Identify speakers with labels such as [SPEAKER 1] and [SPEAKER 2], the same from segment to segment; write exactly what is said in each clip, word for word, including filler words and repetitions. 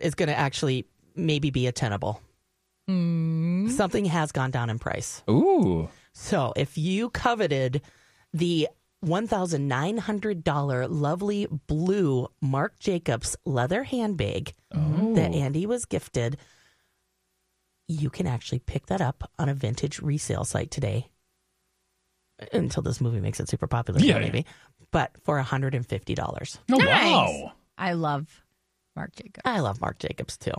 [SPEAKER 1] is going to actually maybe be attainable.
[SPEAKER 2] Mm.
[SPEAKER 1] Something has gone down in price.
[SPEAKER 3] Ooh.
[SPEAKER 1] So if you coveted the one thousand nine hundred dollars lovely blue Marc Jacobs leather handbag
[SPEAKER 3] Oh.
[SPEAKER 1] that Andy was gifted, you can actually pick that up on a vintage resale site today. Until this movie makes it super popular,
[SPEAKER 3] Yeah,
[SPEAKER 1] maybe.
[SPEAKER 3] yeah.
[SPEAKER 1] But for one hundred fifty dollars.
[SPEAKER 3] Oh,
[SPEAKER 2] Nice.
[SPEAKER 3] wow.
[SPEAKER 2] I love Marc Jacobs.
[SPEAKER 1] I love Marc Jacobs, too.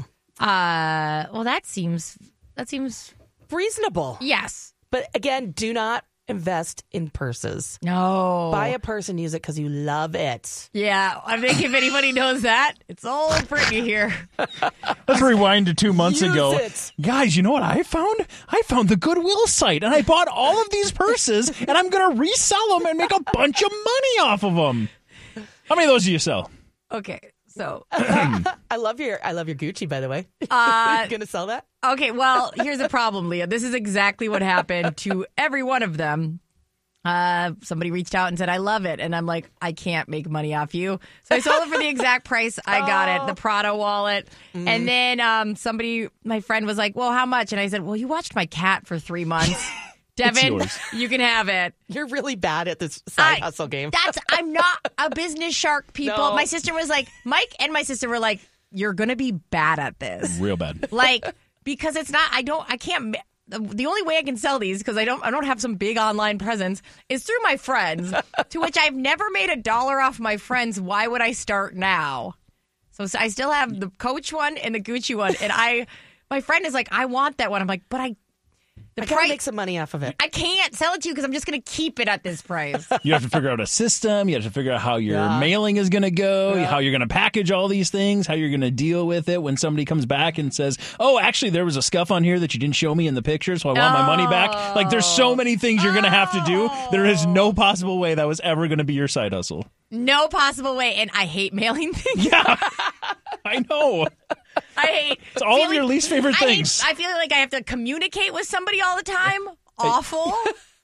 [SPEAKER 2] Uh, well, that seems that seems
[SPEAKER 1] Reasonable.
[SPEAKER 2] yes.
[SPEAKER 1] But again, do not invest in purses.
[SPEAKER 2] No.
[SPEAKER 1] Buy a purse and use it because you love it.
[SPEAKER 2] Yeah, I think if anybody knows that, it's old Brittany here.
[SPEAKER 3] Let's rewind to two months
[SPEAKER 1] Use
[SPEAKER 3] ago.
[SPEAKER 1] it.
[SPEAKER 3] Guys, you know what I found? I found the Goodwill site, and I bought all of these purses, and I'm going to resell them and make a bunch of money off of them. How many of those do you sell?
[SPEAKER 2] Okay, so
[SPEAKER 1] I love your I love your Gucci, by the way.
[SPEAKER 2] uh,
[SPEAKER 1] You gonna sell that?
[SPEAKER 2] okay, well, here's the problem, Leah. This is exactly what happened to every one of them. Uh, somebody reached out and said, I love it. And I'm like, I can't make money off you. So I sold it for the exact price I got it, the Prada wallet.
[SPEAKER 1] Mm-hmm.
[SPEAKER 2] And then um, somebody, my friend was like, well, how much? And I said, well, you watched my cat for three months. Devin,
[SPEAKER 3] yours.
[SPEAKER 2] you can have it.
[SPEAKER 1] You're really bad at this side
[SPEAKER 2] I-
[SPEAKER 1] hustle game.
[SPEAKER 2] That's, I'm not a business shark, people.
[SPEAKER 1] No.
[SPEAKER 2] My sister was like, Mike and my sister were like, you're going to be bad at this.
[SPEAKER 3] Real bad.
[SPEAKER 2] Like, because it's not, I don't, I can't, ma- the only way I can sell these, because I don't, I don't have some big online presence, is through my friends, to which I've never made a dollar off my friends. Why would I start now? So, so I still have the Coach one and the Gucci one, and I, my friend is like, I want that one. I'm like, but I, the
[SPEAKER 1] I gotta
[SPEAKER 2] price,
[SPEAKER 1] make some money off of it.
[SPEAKER 2] I can't sell it to you because I'm just going to keep it at this price.
[SPEAKER 3] You have to figure out a system. You have to figure out how your
[SPEAKER 1] Yeah.
[SPEAKER 3] mailing is going to go,
[SPEAKER 1] Yeah.
[SPEAKER 3] how you're going to package all these things, how you're going to deal with it when somebody comes back and says, oh, actually, there was a scuff on here that you didn't show me in the picture, so I want my money back. Like, there's so many things you're going to have to do. There is no possible way that was ever going to be your side hustle.
[SPEAKER 2] No possible way. And I hate mailing things.
[SPEAKER 3] Yeah, I know.
[SPEAKER 2] I hate.
[SPEAKER 3] It's all of
[SPEAKER 2] feeling-
[SPEAKER 3] your least favorite
[SPEAKER 2] I hate-
[SPEAKER 3] things.
[SPEAKER 2] I feel like I have to communicate with somebody all the time. Awful.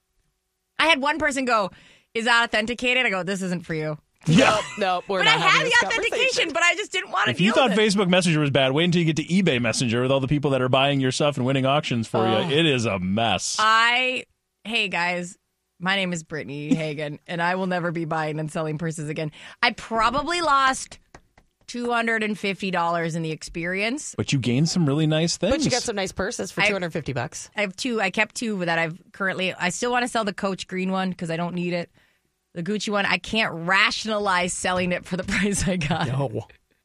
[SPEAKER 2] I had one person go, "Is that authenticated?" I go, "This isn't for you."
[SPEAKER 3] Yeah.
[SPEAKER 1] No, no, we're
[SPEAKER 2] But
[SPEAKER 1] not
[SPEAKER 2] I
[SPEAKER 1] having
[SPEAKER 2] had
[SPEAKER 1] this
[SPEAKER 2] the authentication,
[SPEAKER 1] conversation.
[SPEAKER 2] but I just didn't want to
[SPEAKER 3] If you
[SPEAKER 2] deal
[SPEAKER 3] thought
[SPEAKER 2] with it.
[SPEAKER 3] Facebook Messenger was bad, wait until you get to eBay Messenger with all the people that are buying your stuff and winning auctions for
[SPEAKER 2] Oh.
[SPEAKER 3] you. It is a mess.
[SPEAKER 2] I, hey guys, my name is Brittany Hagan, and I will never be buying and selling purses again. I probably lost two hundred fifty dollars in the experience.
[SPEAKER 3] But you gained some really nice things.
[SPEAKER 1] But you got some nice purses for
[SPEAKER 2] I-
[SPEAKER 1] two hundred fifty bucks.
[SPEAKER 2] I have two. I kept two that I've currently. I still want to sell the Coach green one because I don't need it. The Gucci one, I can't rationalize selling it for the price I got.
[SPEAKER 1] No.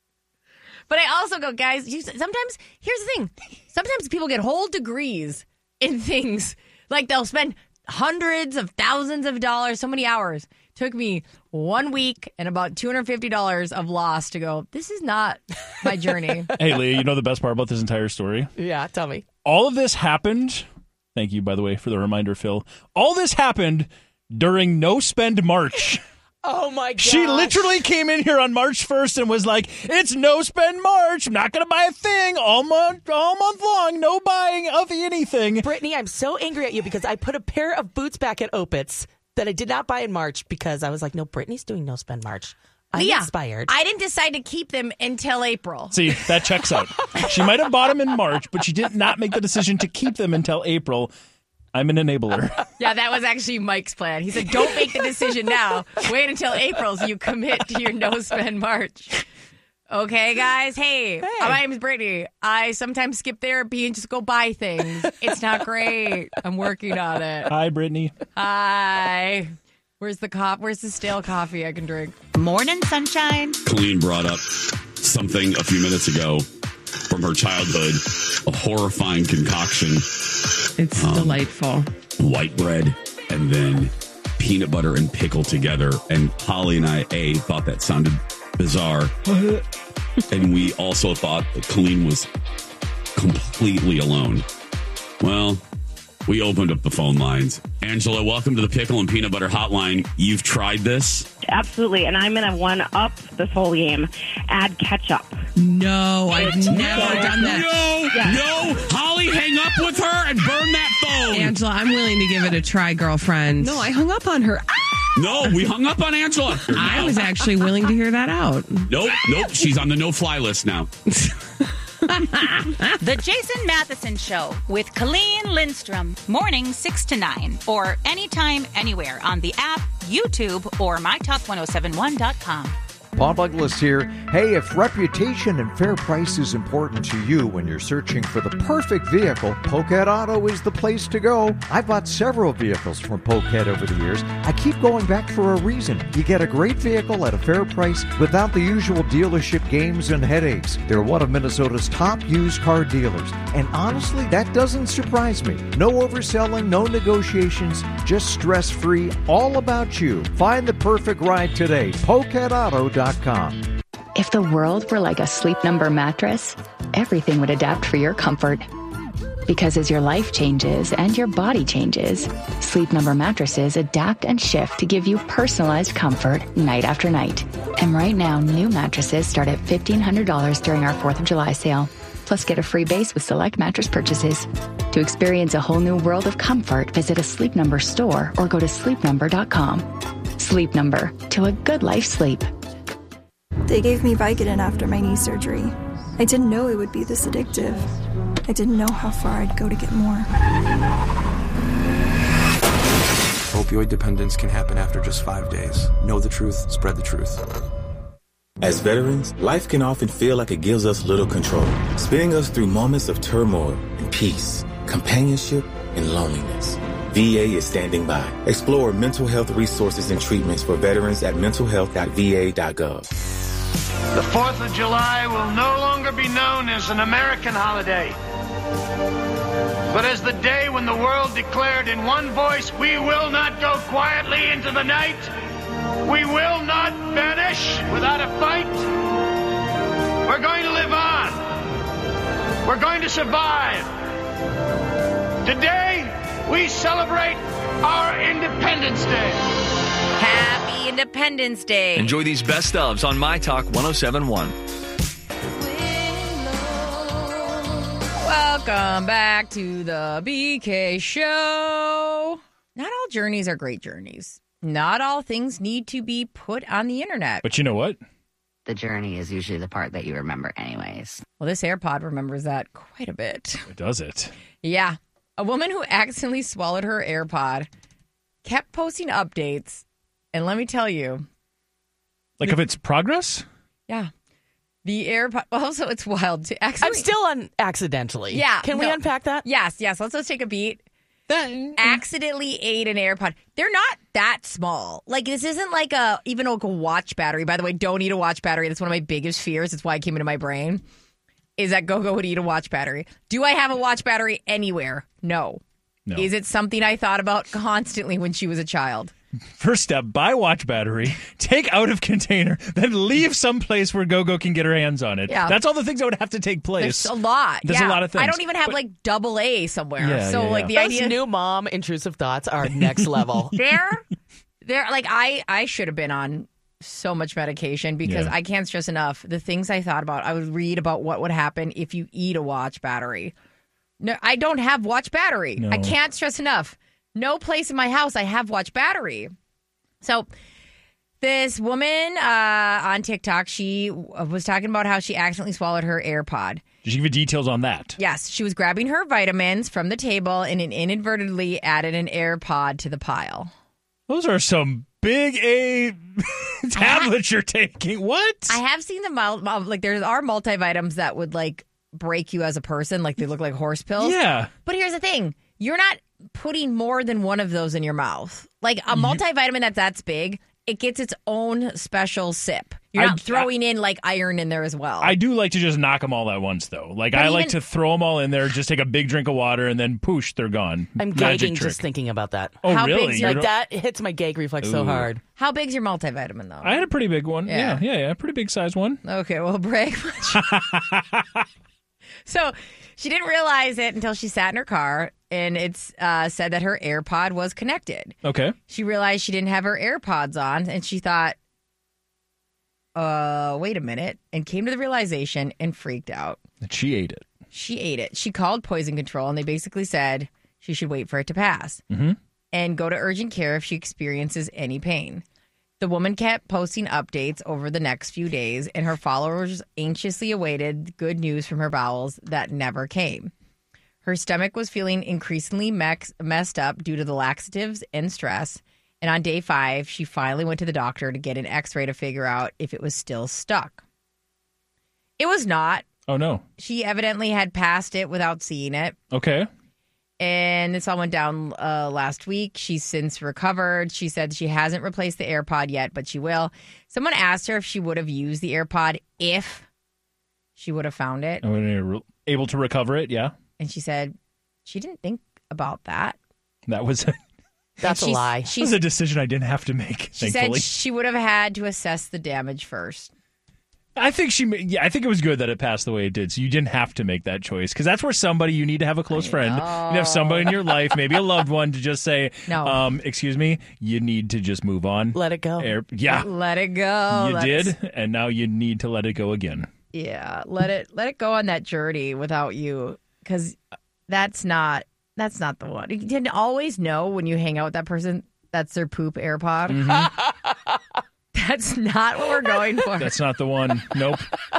[SPEAKER 2] But I also go, guys, you, sometimes, here's the thing. Sometimes people get whole degrees in things. Like they'll spend hundreds of thousands of dollars, so many hours. Took me one week and about two hundred fifty dollars of loss to go, this is not my journey.
[SPEAKER 3] Hey, Leah, you know the best part about this entire story?
[SPEAKER 1] Yeah, tell me.
[SPEAKER 3] All of this happened. Thank you, by the way, for the reminder, Phil. All this happened during No Spend March.
[SPEAKER 1] Oh my god.
[SPEAKER 3] She literally came in here on March first and was like, it's No Spend March. I'm not going to buy a thing all month, all month long. No buying of anything.
[SPEAKER 1] Brittany, I'm so angry at you because I put a pair of boots back at Opitz that I did not buy in March because I was like, no, Brittany's doing No Spend March. I'm
[SPEAKER 2] Leah,
[SPEAKER 1] inspired.
[SPEAKER 2] I didn't decide to keep them until April.
[SPEAKER 3] See, that checks out. She might have bought them in March, but she did not make the decision to keep them until April. I'm an enabler.
[SPEAKER 2] Yeah, that was actually Mike's plan. He said, don't make the decision now. Wait until April so you commit to your no spend March. Okay, guys. Hey,
[SPEAKER 1] Hey.
[SPEAKER 2] my name's Brittany. I sometimes skip therapy and just go buy things. It's not great. I'm working on it.
[SPEAKER 3] Hi, Brittany.
[SPEAKER 2] Hi. Where's the cop? Where's the stale coffee I can drink?
[SPEAKER 4] Morning, sunshine.
[SPEAKER 5] Colleen brought up something a few minutes ago from her childhood, a horrifying concoction,
[SPEAKER 4] It's delightful.
[SPEAKER 5] white bread, and then peanut butter and pickle together. And Holly and I, A, thought that sounded bizarre. And we also thought that Colleen was completely alone. Well, we opened up the phone lines. Angela, welcome to the Pickle and Peanut Butter Hotline. You've tried this?
[SPEAKER 6] Absolutely, and I'm going to one-up this whole game. Add ketchup.
[SPEAKER 4] No, I've never done that.
[SPEAKER 5] No, no. Holly, hang up with her and burn that phone.
[SPEAKER 4] Angela, I'm willing to give it a try, girlfriend.
[SPEAKER 7] No, I hung up on her. Ah!
[SPEAKER 5] No, we hung up on Angela.
[SPEAKER 4] I was actually willing to hear that out.
[SPEAKER 5] Nope, nope. She's on the no-fly list now.
[SPEAKER 7] The Jason Matheson Show with Colleen Lindstrom. Mornings six to nine. Or anytime, anywhere on the app, YouTube, or my talk ten seventy-one dot com.
[SPEAKER 8] Bob Douglas here. Hey, if reputation and fair price is important to you when you're searching for the perfect vehicle, Pokehead Auto is the place to go. I've bought several vehicles from Pokehead over the years. I keep going back for a reason. You get a great vehicle at a fair price without the usual dealership games and headaches. They're one of Minnesota's top used car dealers. And honestly, that doesn't surprise me. No overselling, no negotiations, just stress-free, all about you. Find the perfect ride today. Pokehead Auto dot com.
[SPEAKER 9] If the world were like a Sleep Number mattress, everything would adapt for your comfort. Because as your life changes and your body changes, Sleep Number mattresses adapt and shift to give you personalized comfort night after night. And right now, new mattresses start at fifteen hundred dollars during our fourth of July sale. Plus, get a free base with select mattress purchases. To experience a whole new world of comfort, visit a Sleep Number store or go to sleep number dot com. Sleep Number, to a good life sleep.
[SPEAKER 10] They gave me Vicodin after my knee surgery. I didn't know it would be this addictive. I didn't know how far I'd go to get more.
[SPEAKER 11] Opioid dependence can happen after just five days. Know the truth, spread the truth.
[SPEAKER 12] As veterans, life can often feel like it gives us little control, spinning us through moments of turmoil and peace, companionship and loneliness. V A is standing by. Explore mental health resources and treatments for veterans at mental health dot v a dot gov.
[SPEAKER 13] The fourth of July will no longer be known as an American holiday, but as the day when the world declared in one voice, we will not go quietly into the night. We will not vanish without a fight. We're going to live on. We're going to survive. Today, we celebrate our Independence Day.
[SPEAKER 2] Happy Independence Day.
[SPEAKER 14] Enjoy these best ofs on My Talk ten seventy-one.
[SPEAKER 2] Welcome back to the B K Show. Not all journeys are great journeys. Not all things need to be put on the internet.
[SPEAKER 3] But you know what?
[SPEAKER 15] The journey is usually the part that you remember anyways.
[SPEAKER 2] Well, this AirPod remembers that quite a bit.
[SPEAKER 3] Does it?
[SPEAKER 2] Yeah. A woman who accidentally swallowed her AirPod kept posting updates. And let me tell you.
[SPEAKER 3] Like
[SPEAKER 2] the,
[SPEAKER 3] of its progress?
[SPEAKER 2] Yeah. The AirPod. Also, it's wild. To
[SPEAKER 1] I'm still on accidentally.
[SPEAKER 2] Yeah.
[SPEAKER 1] Can
[SPEAKER 2] no,
[SPEAKER 1] we unpack that?
[SPEAKER 2] Yes, yes. Let's just take a beat. Accidentally ate an AirPod. They're not that small. Like, this isn't like a, even like a watch battery. By the way, don't eat a watch battery. That's one of my biggest fears. That's why it came into my brain. Is that Go-Go would eat a watch battery. Do I have a watch battery anywhere? No. no. Is it something I thought about constantly when she was a child?
[SPEAKER 3] First step, buy watch battery, take out of container, then leave someplace where Go-Go can get her hands on it.
[SPEAKER 2] Yeah.
[SPEAKER 3] That's all the things that would have to take place.
[SPEAKER 2] There's a lot.
[SPEAKER 3] There's
[SPEAKER 2] yeah.
[SPEAKER 3] a lot of things.
[SPEAKER 2] I don't even have but, like double A somewhere.
[SPEAKER 3] Yeah,
[SPEAKER 2] so
[SPEAKER 3] yeah,
[SPEAKER 2] like
[SPEAKER 3] yeah.
[SPEAKER 2] the
[SPEAKER 1] Those
[SPEAKER 2] idea
[SPEAKER 1] new mom intrusive thoughts are next level.
[SPEAKER 2] They're they're like I I should have been on so much medication because yeah. I can't stress enough the things I thought about. I would read about what would happen if you eat a watch battery. No, I don't have watch battery. No. I can't stress enough. No place in my house I have watch battery. So this woman uh, on TikTok, she was talking about how she accidentally swallowed her AirPod.
[SPEAKER 3] Did she give you details on that?
[SPEAKER 2] Yes. She was grabbing her vitamins from the table and inadvertently added an AirPod to the pile.
[SPEAKER 3] Those are some big A tablets you're taking. What?
[SPEAKER 2] I have seen them, like there are multivitamins that would like break you as a person. Like they look like horse pills.
[SPEAKER 3] Yeah.
[SPEAKER 2] But here's the thing. You're not putting more than one of those in your mouth. Like a multivitamin that's that's big, it gets its own special sip. You're not I, throwing I, in like iron in there as well.
[SPEAKER 3] I do like to just knock them all at once, though. Like but I even, like to throw them all in there, just take a big drink of water, and then poosh, they're gone.
[SPEAKER 1] I'm
[SPEAKER 3] Magic
[SPEAKER 1] gagging
[SPEAKER 3] trick.
[SPEAKER 1] just thinking about that.
[SPEAKER 3] Oh,
[SPEAKER 2] How
[SPEAKER 3] really?
[SPEAKER 2] Your,
[SPEAKER 1] like that hits my gag reflex Ooh. so hard.
[SPEAKER 2] How big's your multivitamin, though?
[SPEAKER 3] I had a pretty big one. Yeah, yeah, yeah, yeah pretty big size one.
[SPEAKER 2] Okay, well, brag much. So she didn't realize it until she sat in her car, and it's uh, said that her AirPod was connected.
[SPEAKER 3] Okay.
[SPEAKER 2] She realized she didn't have her AirPods on, and she thought, uh, wait a minute, and came to the realization and freaked out.
[SPEAKER 3] And she ate it.
[SPEAKER 2] She ate it. She called poison control, and they basically said she should wait for it to pass.
[SPEAKER 3] Mm-hmm.
[SPEAKER 2] and go to urgent care if she experiences any pain. The woman kept posting updates over the next few days, and her followers anxiously awaited good news from her bowels that never came. Her stomach was feeling increasingly mex- messed up due to the laxatives and stress. And on day five, she finally went to the doctor to get an x-ray to figure out if it was still stuck. It was not.
[SPEAKER 3] Oh, no.
[SPEAKER 2] She evidently had passed it without seeing it.
[SPEAKER 3] Okay.
[SPEAKER 2] And this all went down uh, last week. She's since recovered. She said she hasn't replaced the AirPod yet, but she will. Someone asked her if she would have used the AirPod if she would have found it.
[SPEAKER 3] And when you're able to recover it, yeah.
[SPEAKER 2] And she said she didn't think about that.
[SPEAKER 3] That was a,
[SPEAKER 1] That's a lie.
[SPEAKER 3] That was a decision I didn't have to make,
[SPEAKER 2] She
[SPEAKER 3] thankfully.
[SPEAKER 2] said she would have had to assess the damage first.
[SPEAKER 3] I think she, yeah, I think it was good that it passed the way it did. So you didn't have to make that choice because that's where somebody you need to have a close friend. You have somebody in your life, maybe a loved one, to just say,
[SPEAKER 2] No.
[SPEAKER 3] um, "Excuse me, you need to just move on.
[SPEAKER 1] Let it go."
[SPEAKER 3] Air, yeah,
[SPEAKER 2] Let it go.
[SPEAKER 3] you
[SPEAKER 2] Let
[SPEAKER 3] did,
[SPEAKER 2] it-
[SPEAKER 3] and now you need to let it go again.
[SPEAKER 2] Yeah, let it let it go on that journey without you, because that's not that's not the one. You didn't always know when you hang out with that person that's their poop AirPod.
[SPEAKER 3] Mm-hmm.
[SPEAKER 2] That's not what we're going for.
[SPEAKER 3] That's not the one. Nope.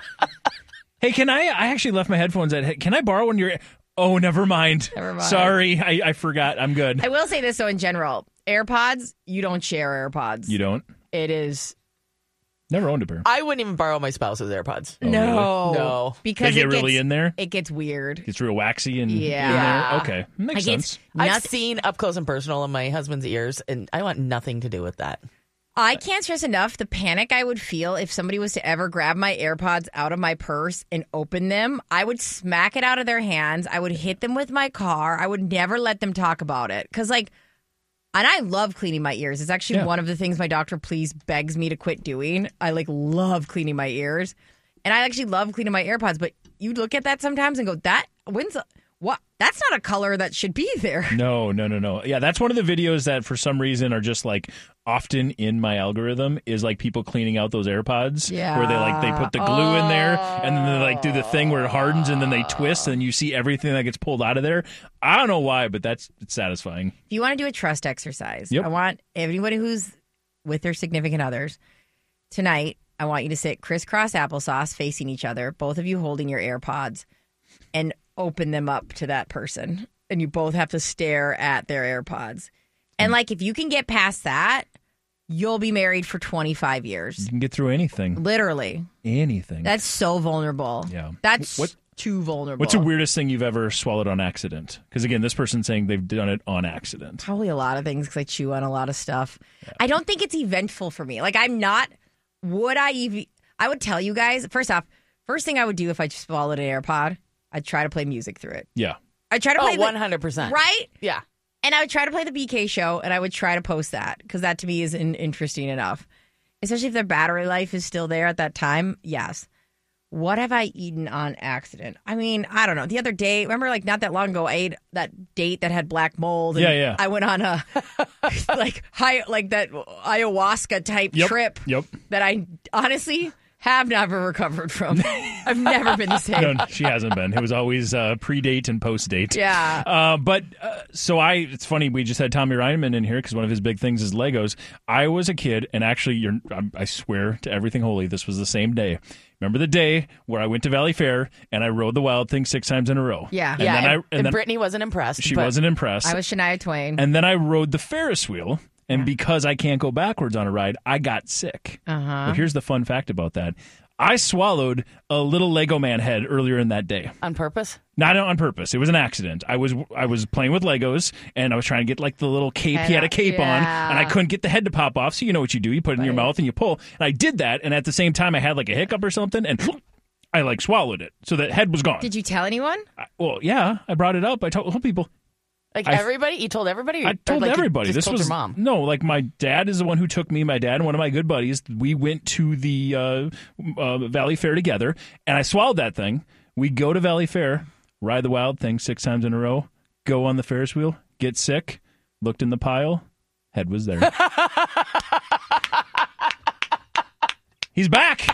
[SPEAKER 3] Hey, can I? I actually left my headphones at. Can I borrow one of your? Oh, never mind.
[SPEAKER 2] Never mind.
[SPEAKER 3] Sorry, I, I forgot. I'm good.
[SPEAKER 2] I will say this though, in general, AirPods, you don't share AirPods.
[SPEAKER 3] You don't?
[SPEAKER 2] It is
[SPEAKER 3] Never owned a pair.
[SPEAKER 1] I wouldn't even borrow my spouse's AirPods.
[SPEAKER 3] Oh,
[SPEAKER 2] no,
[SPEAKER 3] really?
[SPEAKER 1] No.
[SPEAKER 2] because
[SPEAKER 3] They get
[SPEAKER 2] it
[SPEAKER 3] really
[SPEAKER 2] gets,
[SPEAKER 3] in there?
[SPEAKER 2] It gets weird.
[SPEAKER 3] It's real waxy and
[SPEAKER 2] Yeah.
[SPEAKER 3] in there? Okay, makes
[SPEAKER 2] Like, it's
[SPEAKER 3] sense.
[SPEAKER 1] I've
[SPEAKER 2] Nothing-
[SPEAKER 1] seen up close and personal in my husband's ears, and I want nothing to do with that.
[SPEAKER 2] I can't stress enough the panic I would feel if somebody was to ever grab my AirPods out of my purse and open them. I would smack it out of their hands. I would hit them with my car. I would never let them talk about it. Because, like, and I love cleaning my ears. It's actually
[SPEAKER 3] Yeah.
[SPEAKER 2] one of the things my doctor please begs me to quit doing. I, like, love cleaning my ears. And I actually love cleaning my AirPods. But you look at that sometimes and go, that, when's, what? That's not a color that should be there.
[SPEAKER 3] No, no, no, no. Yeah, that's one of the videos that for some reason are just like often in my algorithm is like people cleaning out those AirPods.
[SPEAKER 2] Yeah.
[SPEAKER 3] Where they like they put the glue in there and then they like do the thing where it hardens and then they twist and you see everything that gets pulled out of there. I don't know why, but that's it's satisfying.
[SPEAKER 2] If you want to do a trust exercise,
[SPEAKER 3] Yep.
[SPEAKER 2] I want anybody who's with their significant others tonight, I want you to sit crisscross applesauce facing each other, both of you holding your AirPods, and open them up to that person. And you both have to stare at their AirPods. And like, if you can get past that, you'll be married for twenty-five years.
[SPEAKER 3] You can get through anything.
[SPEAKER 2] Literally.
[SPEAKER 3] Anything.
[SPEAKER 2] That's so vulnerable.
[SPEAKER 3] Yeah.
[SPEAKER 2] That's
[SPEAKER 3] What-
[SPEAKER 2] too vulnerable.
[SPEAKER 3] What's the weirdest thing you've ever swallowed on accident? Because again, this person's saying they've done it on accident.
[SPEAKER 2] Probably a lot of things because I chew on a lot of stuff. I don't think it's eventful for me. Like, I'm not, would I even, I would tell you guys, first off, first thing I would do if I just swallowed an AirPod, I'd try to play music through it.
[SPEAKER 3] Yeah.
[SPEAKER 2] I'd try to
[SPEAKER 1] Oh,
[SPEAKER 2] play the-
[SPEAKER 1] one hundred percent.
[SPEAKER 2] Right?
[SPEAKER 1] Yeah.
[SPEAKER 2] And I would try to play the B K show and I would try to post that because that to me is in, interesting enough. Especially if their battery life is still there at that time. Yes. What have I eaten on accident? I mean, I don't know. The other day, remember, like not that long ago, I ate that date that had black mold. And
[SPEAKER 3] Yeah, yeah.
[SPEAKER 2] I went on a like high, like that ayahuasca type
[SPEAKER 3] Yep.
[SPEAKER 2] trip
[SPEAKER 3] Yep.
[SPEAKER 2] that I honestly have never recovered from. I've never been the same.
[SPEAKER 3] No, she hasn't been. It was always uh, pre-date and post-date.
[SPEAKER 2] Yeah.
[SPEAKER 3] Uh, but uh, so I, it's funny. We just had Tommy Reineman in here because one of his big things is Legos. I was a kid, and actually, you're, I, I swear to everything holy, this was the same day. Remember the day where I went to Valley Fair and I rode the Wild Thing six times in a row?
[SPEAKER 2] Yeah.
[SPEAKER 3] And
[SPEAKER 1] yeah,
[SPEAKER 3] then
[SPEAKER 1] and,
[SPEAKER 3] I, and
[SPEAKER 1] and
[SPEAKER 3] then
[SPEAKER 1] Brittany wasn't impressed.
[SPEAKER 3] she
[SPEAKER 1] but
[SPEAKER 3] wasn't impressed.
[SPEAKER 2] I was Shania Twain.
[SPEAKER 3] And then I rode the Ferris wheel, and because I can't go backwards on a ride, I got sick.
[SPEAKER 2] Uh-huh.
[SPEAKER 3] But here's the fun fact about that. I swallowed a little Lego man head earlier in that day.
[SPEAKER 1] on purpose.
[SPEAKER 3] Not on purpose. It was an accident. I was I was playing with Legos, and I was trying to get like the little cape. He had a cape on,
[SPEAKER 2] Yeah.
[SPEAKER 3] and I couldn't get the head to pop off. So you know what you do. You put it in your mouth and you pull. And I did that, and at the same time, I had like a hiccup or something, and I like swallowed it. So the head was gone.
[SPEAKER 2] Did you tell anyone?
[SPEAKER 3] I- well, yeah, I brought it up. I told people.
[SPEAKER 1] Like
[SPEAKER 3] I-
[SPEAKER 1] everybody? You told everybody? Or-
[SPEAKER 3] I
[SPEAKER 1] or
[SPEAKER 3] told
[SPEAKER 1] like you
[SPEAKER 3] everybody.
[SPEAKER 1] just
[SPEAKER 3] This
[SPEAKER 1] told
[SPEAKER 3] was
[SPEAKER 1] your mom.
[SPEAKER 3] no, like my dad is the one who took me. My dad and one of my good buddies. We went to the uh, uh, Valley Fair together, and I swallowed that thing. We go to Valley Fair, ride the Wild Thing six times in a row, go on the Ferris wheel, get sick, looked in the pile, head was there. He's back.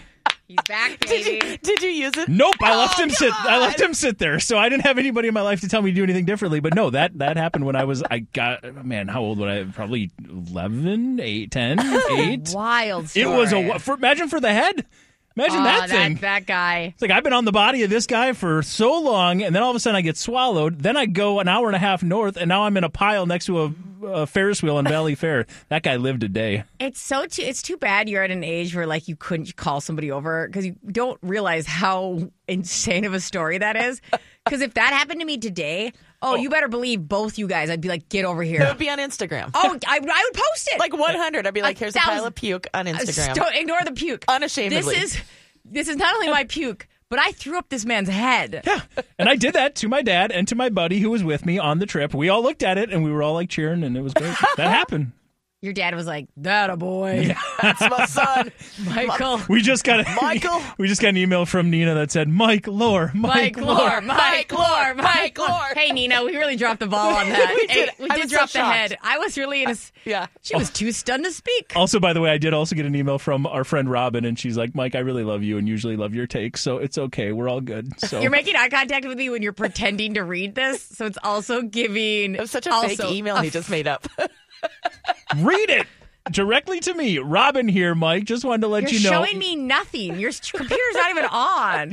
[SPEAKER 2] He's back, baby.
[SPEAKER 1] Did you, did you use it?
[SPEAKER 3] Nope, I left
[SPEAKER 1] Oh,
[SPEAKER 3] him sit. I
[SPEAKER 1] God.
[SPEAKER 3] left him sit there, so I didn't have anybody in my life to tell me to do anything differently. But no, that that happened when I was. I got man, how old was I? Probably eleven, eight, ten, eight.
[SPEAKER 2] Wild story.
[SPEAKER 3] It was a for, imagine for the head. Imagine
[SPEAKER 2] Aw,
[SPEAKER 3] that thing.
[SPEAKER 2] That, that guy.
[SPEAKER 3] It's like I've been on the body of this guy for so long, and then all of a sudden I get swallowed. Then I go an hour and a half north, and now I'm in a pile next to a, a Ferris wheel in Valley Fair. That guy lived a day.
[SPEAKER 2] It's so too, it's too bad you're at an age where like you couldn't call somebody over because you don't realize how insane of a story that is. Because if that happened to me today, oh, oh, you better believe both you guys. I'd be like, get over here.
[SPEAKER 1] It would be on Instagram.
[SPEAKER 2] Oh, I, I would post it
[SPEAKER 1] like one hundred. I'd be like, here's a, a pile of puke on Instagram.
[SPEAKER 2] Don't ignore the puke.
[SPEAKER 1] Unashamedly.
[SPEAKER 2] This is this is not only my puke, but I threw up this man's head.
[SPEAKER 3] Yeah, and I did that to my dad and to my buddy who was with me on the trip. We all looked at it and we were all like cheering, and it was great. That happened.
[SPEAKER 2] Your dad was like, "That a boy,
[SPEAKER 3] yeah.
[SPEAKER 1] That's my son,
[SPEAKER 2] Michael."
[SPEAKER 3] We just got a,
[SPEAKER 1] Michael.
[SPEAKER 3] We just got an email from Nina that said, "Mike Lore, Mike,
[SPEAKER 2] Mike Lore, Mike Lore, Mike Lore." Hey, Nina, we really dropped the ball on that.
[SPEAKER 1] we did.
[SPEAKER 2] Hey, we
[SPEAKER 1] I
[SPEAKER 2] did
[SPEAKER 1] was
[SPEAKER 2] drop
[SPEAKER 1] so
[SPEAKER 2] the
[SPEAKER 1] shocked.
[SPEAKER 2] head. I was really in a.
[SPEAKER 1] Yeah,
[SPEAKER 2] she was too stunned to speak.
[SPEAKER 3] Also, by the way, I did also get an email from our friend Robin, and she's like, "Mike, I really love you, and usually love your takes, so it's okay. We're all good." So
[SPEAKER 2] you're making eye contact with me when you're pretending to read this, so it's also giving.
[SPEAKER 1] It was such a
[SPEAKER 2] also
[SPEAKER 1] fake email
[SPEAKER 2] a
[SPEAKER 1] he just made up.
[SPEAKER 3] Read it. Directly to me. Robin here, Mike. Just wanted to let
[SPEAKER 2] You're
[SPEAKER 3] you know.
[SPEAKER 2] You're showing me nothing. Your computer's not even on.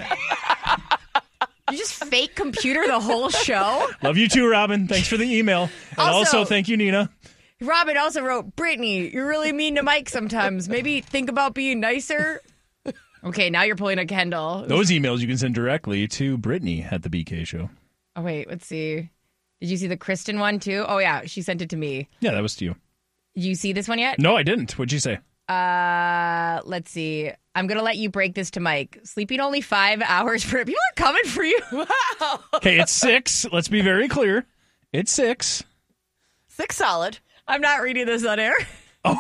[SPEAKER 2] You just fake computer the whole show?
[SPEAKER 3] Love you too, Robin. Thanks for the email. And also, also thank you, Nina.
[SPEAKER 2] Robin also wrote, Brittany, you're really mean to Mike sometimes. Maybe think about being nicer. Okay, now you're pulling a Kendall.
[SPEAKER 3] Those emails you can send directly to Brittany at the B K Show.
[SPEAKER 2] Oh, wait. Let's see. Did you see the Kristen one, too? Oh, yeah. She sent it to me.
[SPEAKER 3] Yeah, that was to you.
[SPEAKER 2] Did you see this one yet?
[SPEAKER 3] No, I didn't. What'd you say?
[SPEAKER 2] Uh, let's see. I'm going to let you break this to Mike. Sleeping only five hours per... People are coming for you.
[SPEAKER 1] Wow.
[SPEAKER 3] Okay, it's six. Let's be very clear. It's six.
[SPEAKER 1] Six solid.
[SPEAKER 2] I'm not reading this on air.
[SPEAKER 3] Oh.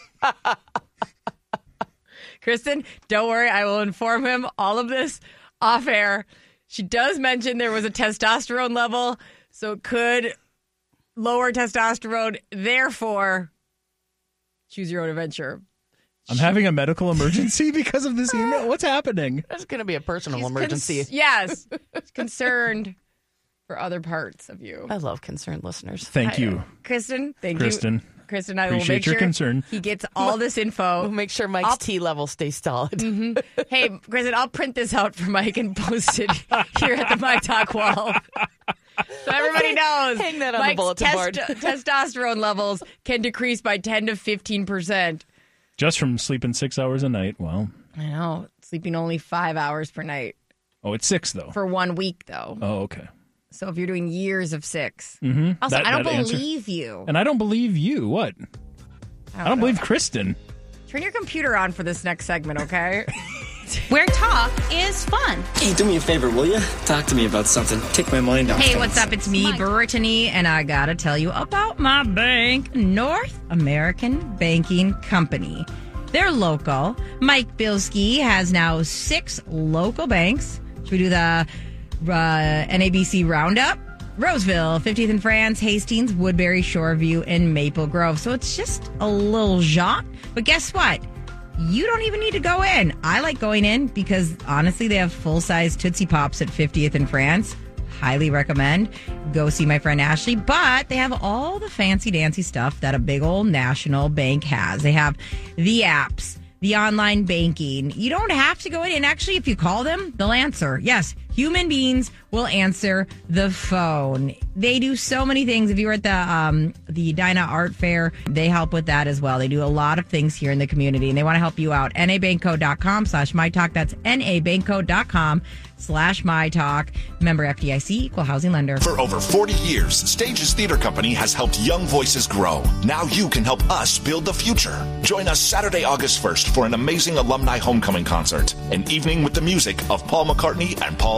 [SPEAKER 2] Kristen, don't worry. I will inform him all of this off air. She does mention there was a testosterone level, so it could lower testosterone. Therefore, choose your own adventure.
[SPEAKER 3] I'm having a medical emergency because of this email. What's happening?
[SPEAKER 1] There's going to be a personal
[SPEAKER 2] She's
[SPEAKER 1] emergency.
[SPEAKER 2] Cons- yes. She's concerned for other parts of you.
[SPEAKER 1] I love concerned listeners.
[SPEAKER 3] Thank
[SPEAKER 2] I,
[SPEAKER 3] you.
[SPEAKER 2] Kristen, thank
[SPEAKER 3] Kristen.
[SPEAKER 2] you. Kristen, I
[SPEAKER 3] Appreciate
[SPEAKER 2] will make
[SPEAKER 3] your
[SPEAKER 2] sure
[SPEAKER 3] concern.
[SPEAKER 2] he gets all this info.
[SPEAKER 1] We'll make sure Mike's
[SPEAKER 2] I'll-
[SPEAKER 1] T level stays solid.
[SPEAKER 2] Mm-hmm. Hey, Kristen, I'll print this out for Mike and post it here at the My Talk wall. So everybody knows
[SPEAKER 1] Hang that on
[SPEAKER 2] Mike's
[SPEAKER 1] the bulletin board.
[SPEAKER 2] testosterone levels can decrease by ten to fifteen percent.
[SPEAKER 3] Just from sleeping six hours a night. Well,
[SPEAKER 2] I know. Sleeping only five hours per night.
[SPEAKER 3] oh, it's six, though.
[SPEAKER 2] For one week, though.
[SPEAKER 3] Oh, okay.
[SPEAKER 2] So if you're doing years of six.
[SPEAKER 3] Mm-hmm.
[SPEAKER 2] Also,
[SPEAKER 3] That-
[SPEAKER 2] I don't
[SPEAKER 3] that answer-
[SPEAKER 2] believe you.
[SPEAKER 3] And I don't believe you. What?
[SPEAKER 2] I don't,
[SPEAKER 3] I don't
[SPEAKER 2] know.
[SPEAKER 3] believe Kristen.
[SPEAKER 2] Turn your computer on for this next segment, okay?
[SPEAKER 7] Where talk is fun.
[SPEAKER 16] Hey, do me a favor, will you? Talk to me about something. Take my mind off
[SPEAKER 2] Hey,
[SPEAKER 16] things.
[SPEAKER 2] what's up? It's me, Brittany, and I gotta tell you about my bank, North American Banking Company. They're local. Mike Bilski has now six local banks. Should we do the uh, N A B C Roundup? Roseville, fiftieth in France, Hastings, Woodbury, Shoreview, and Maple Grove. So it's just a little jaunt. But guess what? You don't even need to go in. I like going in because, honestly, they have full-size Tootsie Pops at fiftieth in France. Highly recommend. Go see my friend Ashley. But they have all the fancy-dancy stuff that a big old national bank has. They have the apps, the online banking. You don't have to go in. And actually, if you call them, they'll answer. Yes, human beings will answer the phone. They do so many things. If you were at the um, the Dinah Art Fair, they help with that as well. They do a lot of things here in the community, and they want to help you out. nabankco.com slash mytalk. That's nabankco.com slash mytalk. Member F D I C, equal housing lender.
[SPEAKER 17] For over forty years, Stages Theater Company has helped young voices grow. Now you can help us build the future. Join us Saturday, August first for an amazing alumni homecoming concert. An evening with the music of Paul McCartney and Paul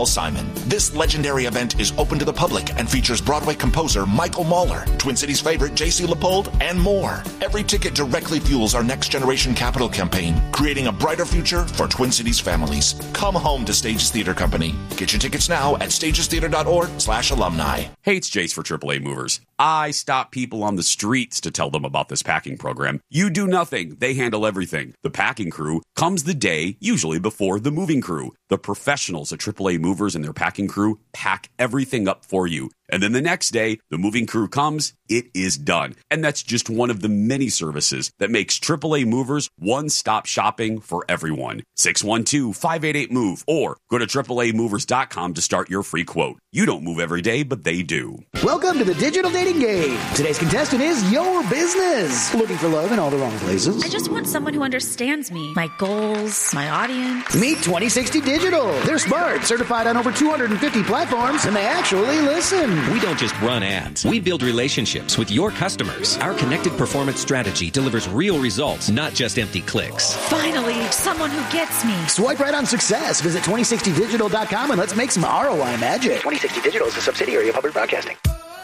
[SPEAKER 17] Simon. This legendary event is open to the public and features Broadway composer Michael Mahler, Twin Cities favorite J C Leopold, and more. Every ticket directly fuels our Next Generation Capital campaign, creating a brighter future for Twin Cities families. Come home to Stages Theater Company. Get your tickets now at stagestheater.org slash alumni.
[SPEAKER 18] Hey, it's Jace for triple A Movers. I stop people on the streets to tell them about this packing program. You do nothing. They handle everything. The packing crew comes the day, usually before the moving crew. The professionals at triple A Movers and their packing crew pack everything up for you. And then the next day, the moving crew comes, it is done. And that's just one of the many services that makes triple A Movers one-stop shopping for everyone. six one two, five eight eight, MOVE or go to triple A movers dot com to start your free quote. You don't move every day, but they do.
[SPEAKER 19] Welcome to the Digital Dating Game. Today's contestant is your business. Looking for love in all the wrong places?
[SPEAKER 20] I just want someone who understands me, my goals, my audience.
[SPEAKER 19] Meet twenty sixty Digital. They're smart, certified on over two hundred fifty platforms, and they actually listen.
[SPEAKER 21] We don't just run ads. We build relationships with your customers. Our connected performance strategy delivers real results, not just empty clicks.
[SPEAKER 20] Finally, someone who gets me.
[SPEAKER 19] Swipe right on success. Visit twenty sixty digital dot com and let's make some R O I magic. twenty sixty Digital is a subsidiary of Public Broadcasting.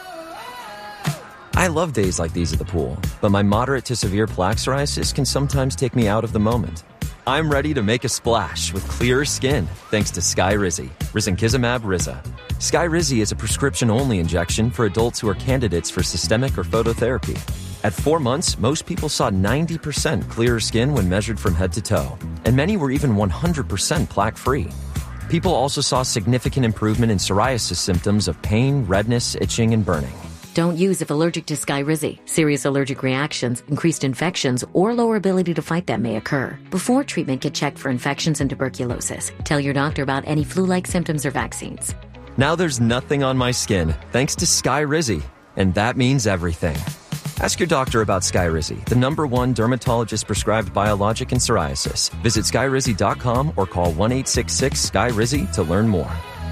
[SPEAKER 22] I love days like these at the pool, but my moderate to severe plaque psoriasis can sometimes take me out of the moment. I'm ready to make a splash with clearer skin thanks to Skyrizi, risankizumab Riza. Skyrizi is a prescription-only injection for adults who are candidates for systemic or phototherapy. At four months, most people saw ninety percent clearer skin when measured from head to toe, and many were even one hundred percent plaque-free. People also saw significant improvement in psoriasis symptoms of pain, redness, itching, and burning.
[SPEAKER 23] Don't use if allergic to Skyrizi. Serious allergic reactions, increased infections, or lower ability to fight them may occur. Before treatment, get checked for infections and tuberculosis. Tell your doctor about any flu-like symptoms or vaccines.
[SPEAKER 22] Now there's nothing on my skin thanks to Skyrizi, and that means everything. Ask your doctor about Skyrizi, the number one dermatologist-prescribed biologic in psoriasis. Visit skyrizi dot com or call one eight six six, S K Y R I Z I to learn more.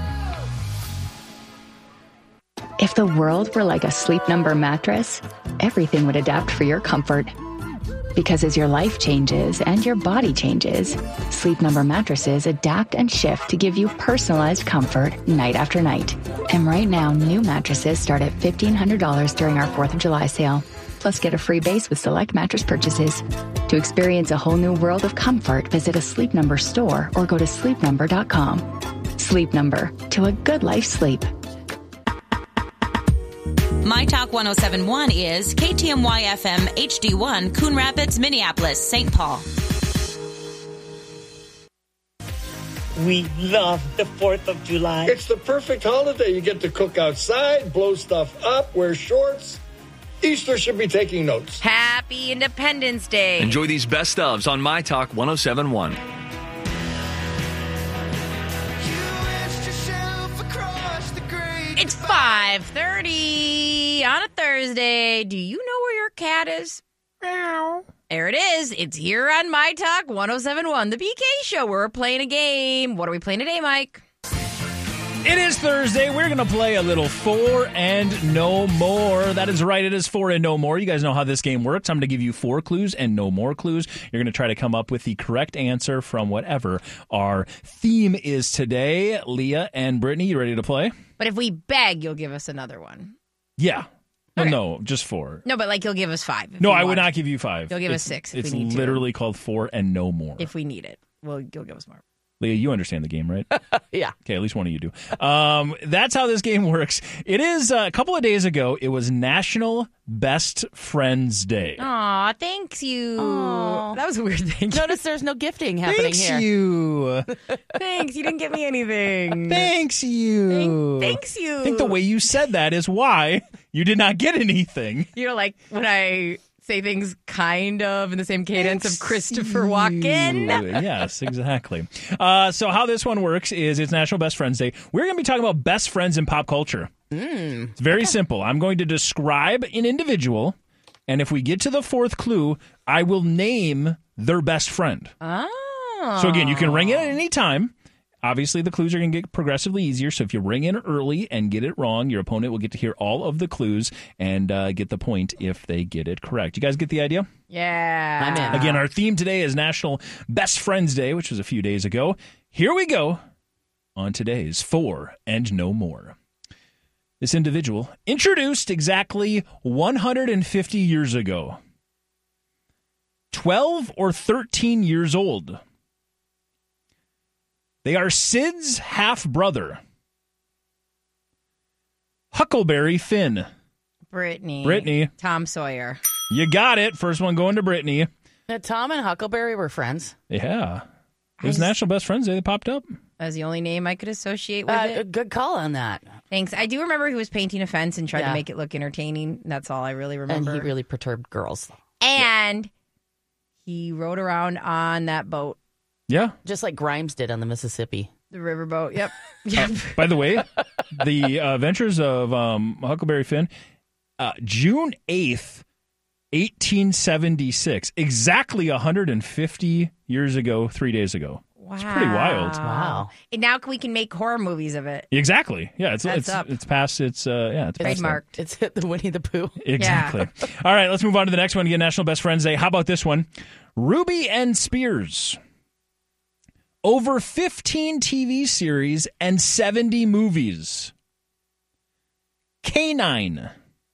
[SPEAKER 9] If the world were like a Sleep Number mattress, everything would adapt for your comfort. Because as your life changes and your body changes, Sleep Number mattresses adapt and shift to give you personalized comfort night after night. And right now, new mattresses start at fifteen hundred dollars during our fourth of July sale. Plus, get a free base with select mattress purchases. To experience a whole new world of comfort, visit a Sleep Number store or go to sleep number dot com. Sleep Number, to a good life sleep.
[SPEAKER 7] My Talk one oh seven point one is K T M Y F M H D one, Coon Rapids, Minneapolis, Saint Paul.
[SPEAKER 24] We love the fourth of July.
[SPEAKER 25] It's the perfect holiday. You get to cook outside, blow stuff up, wear shorts. Easter should be taking notes.
[SPEAKER 2] Happy Independence Day.
[SPEAKER 14] Enjoy these best ofs on My Talk one oh seven point one.
[SPEAKER 2] It's five thirty on a Thursday. Do you know where your cat is? Meow. There it is. It's here on My Talk one oh seven point one, the B K Show. We're playing a game. What are we playing today, Mike?
[SPEAKER 3] It is Thursday. We're going to play a little Four and No More. That is right. It is Four and No More. You guys know how this game works. I'm going to give you four clues and no more clues. You're going to try to come up with the correct answer from whatever our theme is today. Leah and Brittany, you ready to play?
[SPEAKER 2] But if we beg, you'll give us another one.
[SPEAKER 3] Yeah.
[SPEAKER 2] Okay.
[SPEAKER 3] No, just four.
[SPEAKER 2] No, but like you'll give us five.
[SPEAKER 3] No, I would not give you five.
[SPEAKER 2] You'll give
[SPEAKER 3] it's,
[SPEAKER 2] us six if
[SPEAKER 3] it's
[SPEAKER 2] we need to.
[SPEAKER 3] literally called Four and No More.
[SPEAKER 2] If we need it. Well, you'll give us more.
[SPEAKER 3] Leah, you understand the game, right?
[SPEAKER 1] Yeah.
[SPEAKER 3] Okay, at least one of you do. Um, that's how this game works. It is uh, a couple of days ago, it was National Best Friends Day.
[SPEAKER 2] Aw, thanks you.
[SPEAKER 1] Aww.
[SPEAKER 2] That was a weird thing.
[SPEAKER 1] Notice there's no gifting happening
[SPEAKER 3] Thanks
[SPEAKER 1] here.
[SPEAKER 3] you.
[SPEAKER 2] Thanks. You didn't get me anything.
[SPEAKER 3] Thanks you.
[SPEAKER 2] Thank, thanks you.
[SPEAKER 3] I think the way you said that is why you did not get anything.
[SPEAKER 2] You know, like when I say things kind of in the same cadence Thanks of Christopher Walken.
[SPEAKER 3] Yes, exactly. Uh, so how this one works is it's National Best Friends Day. We're going to be talking about best friends in pop culture.
[SPEAKER 2] Mm,
[SPEAKER 3] it's very
[SPEAKER 2] okay.
[SPEAKER 3] simple. I'm going to describe an individual, and if we get to the fourth clue, I will name their best friend.
[SPEAKER 2] Oh.
[SPEAKER 3] So again, you can ring it at any time. Obviously, the clues are going to get progressively easier, so if you ring in early and get it wrong, your opponent will get to hear all of the clues and uh, get the point if they get it correct. You guys get the idea?
[SPEAKER 2] Yeah.
[SPEAKER 1] I'm in.
[SPEAKER 3] Again, our theme today is National Best Friends Day, which was a few days ago. Here we go. on today's Four and No More. This individual introduced exactly one hundred fifty years ago. twelve or thirteen years old. They are Sid's half-brother. Huckleberry Finn.
[SPEAKER 2] Brittany.
[SPEAKER 3] Brittany.
[SPEAKER 2] Tom Sawyer.
[SPEAKER 3] You got it. First one going to Brittany.
[SPEAKER 1] Now, Tom and Huckleberry were friends.
[SPEAKER 3] Yeah. It was National Best Friends Day that popped up.
[SPEAKER 2] That was the only name I could associate with
[SPEAKER 1] Uh,
[SPEAKER 2] it.
[SPEAKER 1] good call on that.
[SPEAKER 2] Thanks. I do remember he was painting a fence and tried
[SPEAKER 1] Yeah.
[SPEAKER 2] to make it look entertaining. That's all I really remember.
[SPEAKER 1] And he really perturbed girls.
[SPEAKER 2] And he rode around on that boat.
[SPEAKER 3] Yeah.
[SPEAKER 1] Just like Grimes did on the Mississippi.
[SPEAKER 2] The riverboat. Yep.
[SPEAKER 3] Uh, by the way, the uh, Adventures of um, Huckleberry Finn, uh, June eighth, eighteen seventy-six, exactly one hundred fifty years ago, three days ago.
[SPEAKER 2] Wow.
[SPEAKER 3] It's pretty wild.
[SPEAKER 1] Wow.
[SPEAKER 2] And now we can make horror movies of it.
[SPEAKER 3] Exactly. Yeah, it's
[SPEAKER 2] That's
[SPEAKER 3] it's
[SPEAKER 2] up.
[SPEAKER 3] it's past its uh yeah, it's past that.
[SPEAKER 2] Trademarked.
[SPEAKER 1] It's hit the Winnie the Pooh.
[SPEAKER 3] Exactly. All right, let's move on to the next one. Again, National Best Friends Day. How about this one? Ruby and Spears. Over fifteen T V series and seventy movies. Canine.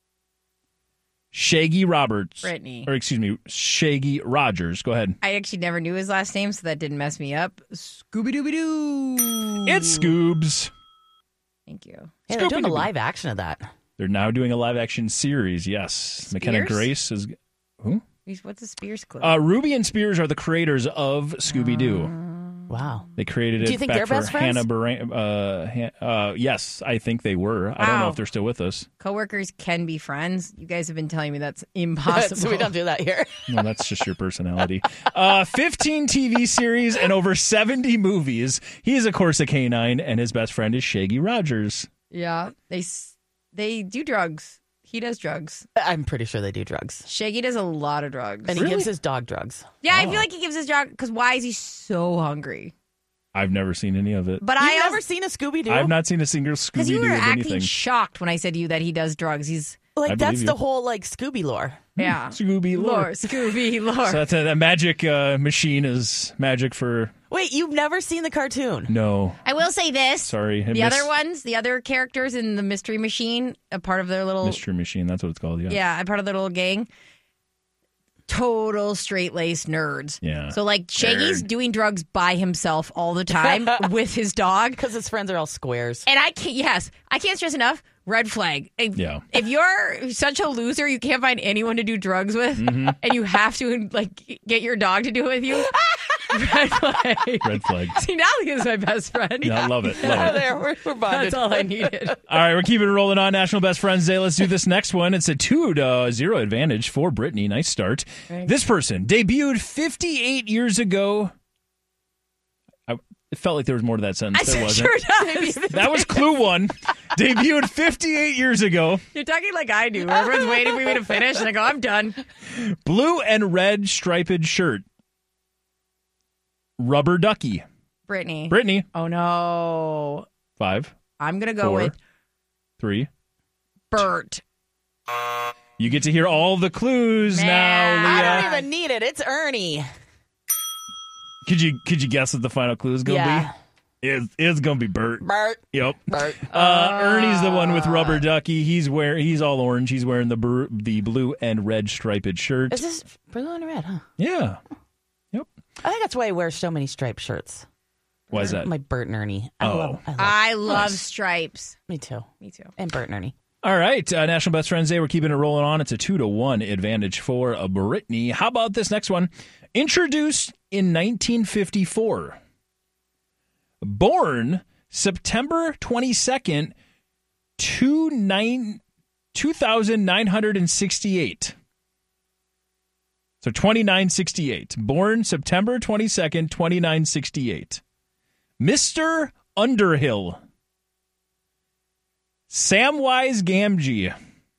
[SPEAKER 3] Shaggy Roberts.
[SPEAKER 2] Brittany.
[SPEAKER 3] Or excuse me, Shaggy Rogers. Go ahead.
[SPEAKER 2] I actually never knew his last name, so that didn't mess me up. Scooby-Dooby-Doo.
[SPEAKER 3] It's Scoobs.
[SPEAKER 2] Thank you.
[SPEAKER 1] Hey, they're doing a
[SPEAKER 3] Scooby-Dooby.
[SPEAKER 1] live action of that.
[SPEAKER 3] They're now doing a live action series, yes. McKenna
[SPEAKER 2] Spears?
[SPEAKER 3] Grace is who?
[SPEAKER 2] What's the Spears clip?
[SPEAKER 3] Uh, Ruby and Spears are the creators of Scooby-Doo.
[SPEAKER 1] Wow.
[SPEAKER 3] They created it
[SPEAKER 1] Do you think
[SPEAKER 3] back
[SPEAKER 1] they're
[SPEAKER 3] for
[SPEAKER 1] best friends?
[SPEAKER 3] Hannah Baran- uh, Han- uh, yes, I think they were. I don't know
[SPEAKER 2] Wow.
[SPEAKER 3] if they're still with us.
[SPEAKER 2] Coworkers can be friends. You guys have been telling me that's impossible.
[SPEAKER 1] So we don't do that here.
[SPEAKER 3] Well, that's just your personality. Uh, fifteen T V series and over seventy movies. He is, of course, a canine, and his best friend is Shaggy Rogers.
[SPEAKER 2] Yeah, they s- they do drugs. He does drugs.
[SPEAKER 1] I'm pretty sure they do drugs.
[SPEAKER 2] Shaggy does a lot of drugs.
[SPEAKER 1] And he gives his dog drugs.
[SPEAKER 2] Yeah, I feel like he gives his dog because why is he so hungry?
[SPEAKER 3] I've never seen any of it.
[SPEAKER 2] But
[SPEAKER 1] You've
[SPEAKER 2] I
[SPEAKER 1] never
[SPEAKER 2] also,
[SPEAKER 1] seen a Scooby-Doo?
[SPEAKER 3] I've not seen a single
[SPEAKER 2] because
[SPEAKER 3] Scooby-Doo
[SPEAKER 2] you were
[SPEAKER 3] of
[SPEAKER 2] acting
[SPEAKER 3] anything.
[SPEAKER 2] shocked when I said to you that he does drugs. He's
[SPEAKER 3] I
[SPEAKER 1] Like,
[SPEAKER 3] believe
[SPEAKER 1] that's
[SPEAKER 3] you.
[SPEAKER 1] the whole, like, Scooby lore.
[SPEAKER 2] yeah,
[SPEAKER 3] Scooby lore.
[SPEAKER 2] lore, Scooby lore.
[SPEAKER 3] So that's a, that magic uh, machine is magic for...
[SPEAKER 1] Wait, you've never seen the cartoon?
[SPEAKER 3] No.
[SPEAKER 2] I will say this.
[SPEAKER 3] Sorry. I
[SPEAKER 2] The
[SPEAKER 3] miss-
[SPEAKER 2] other ones, the other characters in the Mystery Machine, a part of their little
[SPEAKER 3] Mystery Machine, that's what it's called, yeah.
[SPEAKER 2] yeah, a part of their little gang. Total straight laced nerds.
[SPEAKER 3] Yeah.
[SPEAKER 2] So like Shaggy's
[SPEAKER 3] Nerd.
[SPEAKER 2] doing drugs by himself all the time with his dog.
[SPEAKER 1] Because his friends are all squares.
[SPEAKER 2] And I can't, yes, I can't stress enough. Red flag. If,
[SPEAKER 3] Yeah.
[SPEAKER 2] if you're such a loser, you can't find anyone to do drugs with,
[SPEAKER 3] Mm-hmm.
[SPEAKER 2] and you have to like get your dog to do it with you. Red flag.
[SPEAKER 3] Red flag.
[SPEAKER 2] See, now he is my best friend.
[SPEAKER 3] Yeah, I love it. Love
[SPEAKER 1] Oh,
[SPEAKER 3] it.
[SPEAKER 1] there, we're, we're bonded.
[SPEAKER 2] That's all I needed.
[SPEAKER 3] All right, we're keeping it rolling on National Best Friends Day. Let's do this next one. It's a two to zero advantage for Brittany. Nice start.
[SPEAKER 2] Thanks.
[SPEAKER 3] This person debuted fifty-eight years ago. I, it felt like there was more to that sentence.
[SPEAKER 2] I
[SPEAKER 3] There
[SPEAKER 2] sure
[SPEAKER 3] wasn't.
[SPEAKER 2] does.
[SPEAKER 3] That was clue one. Debuted fifty-eight years ago.
[SPEAKER 2] You're talking like I do. Everyone's waiting for me to finish, and I go, I'm done.
[SPEAKER 3] Blue and red striped shirt. Rubber ducky.
[SPEAKER 2] Brittany.
[SPEAKER 3] Brittany.
[SPEAKER 2] Oh, no.
[SPEAKER 3] Five.
[SPEAKER 2] I'm going to go
[SPEAKER 3] Four.
[SPEAKER 2] with
[SPEAKER 3] Three.
[SPEAKER 2] Bert.
[SPEAKER 3] You get to hear all the clues
[SPEAKER 2] Man.
[SPEAKER 3] now,
[SPEAKER 1] I
[SPEAKER 3] Leah.
[SPEAKER 1] don't even need it. It's Ernie.
[SPEAKER 3] Could you could you guess what the final clue is going to
[SPEAKER 1] Yeah.
[SPEAKER 3] be? It's, it's going to be Bert.
[SPEAKER 1] Bert.
[SPEAKER 3] Yep.
[SPEAKER 1] Bert.
[SPEAKER 3] Uh, Ernie's the one with rubber ducky. He's wear he's all orange. He's wearing the br- the blue and red striped shirt.
[SPEAKER 1] Is this blue and red, huh?
[SPEAKER 3] Yeah.
[SPEAKER 1] I think that's why he wears so many striped shirts.
[SPEAKER 3] Why is that?
[SPEAKER 1] My Bert and Ernie. I
[SPEAKER 3] Oh.
[SPEAKER 1] love, I love
[SPEAKER 2] I love
[SPEAKER 3] Nice.
[SPEAKER 2] stripes.
[SPEAKER 1] Me too.
[SPEAKER 2] Me too.
[SPEAKER 1] And Bert and Ernie.
[SPEAKER 3] All right, uh, National Best Friends Day. We're keeping it rolling on. It's a two to one advantage for uh, Brittany. How about this next one? Introduced in nineteen fifty-four. Born September twenty-second, two thousand nine hundred sixty-eight. So twenty-nine sixty-eight. Born September twenty-second, twenty-nine sixty-eight. Mister Underhill. Samwise Gamgee.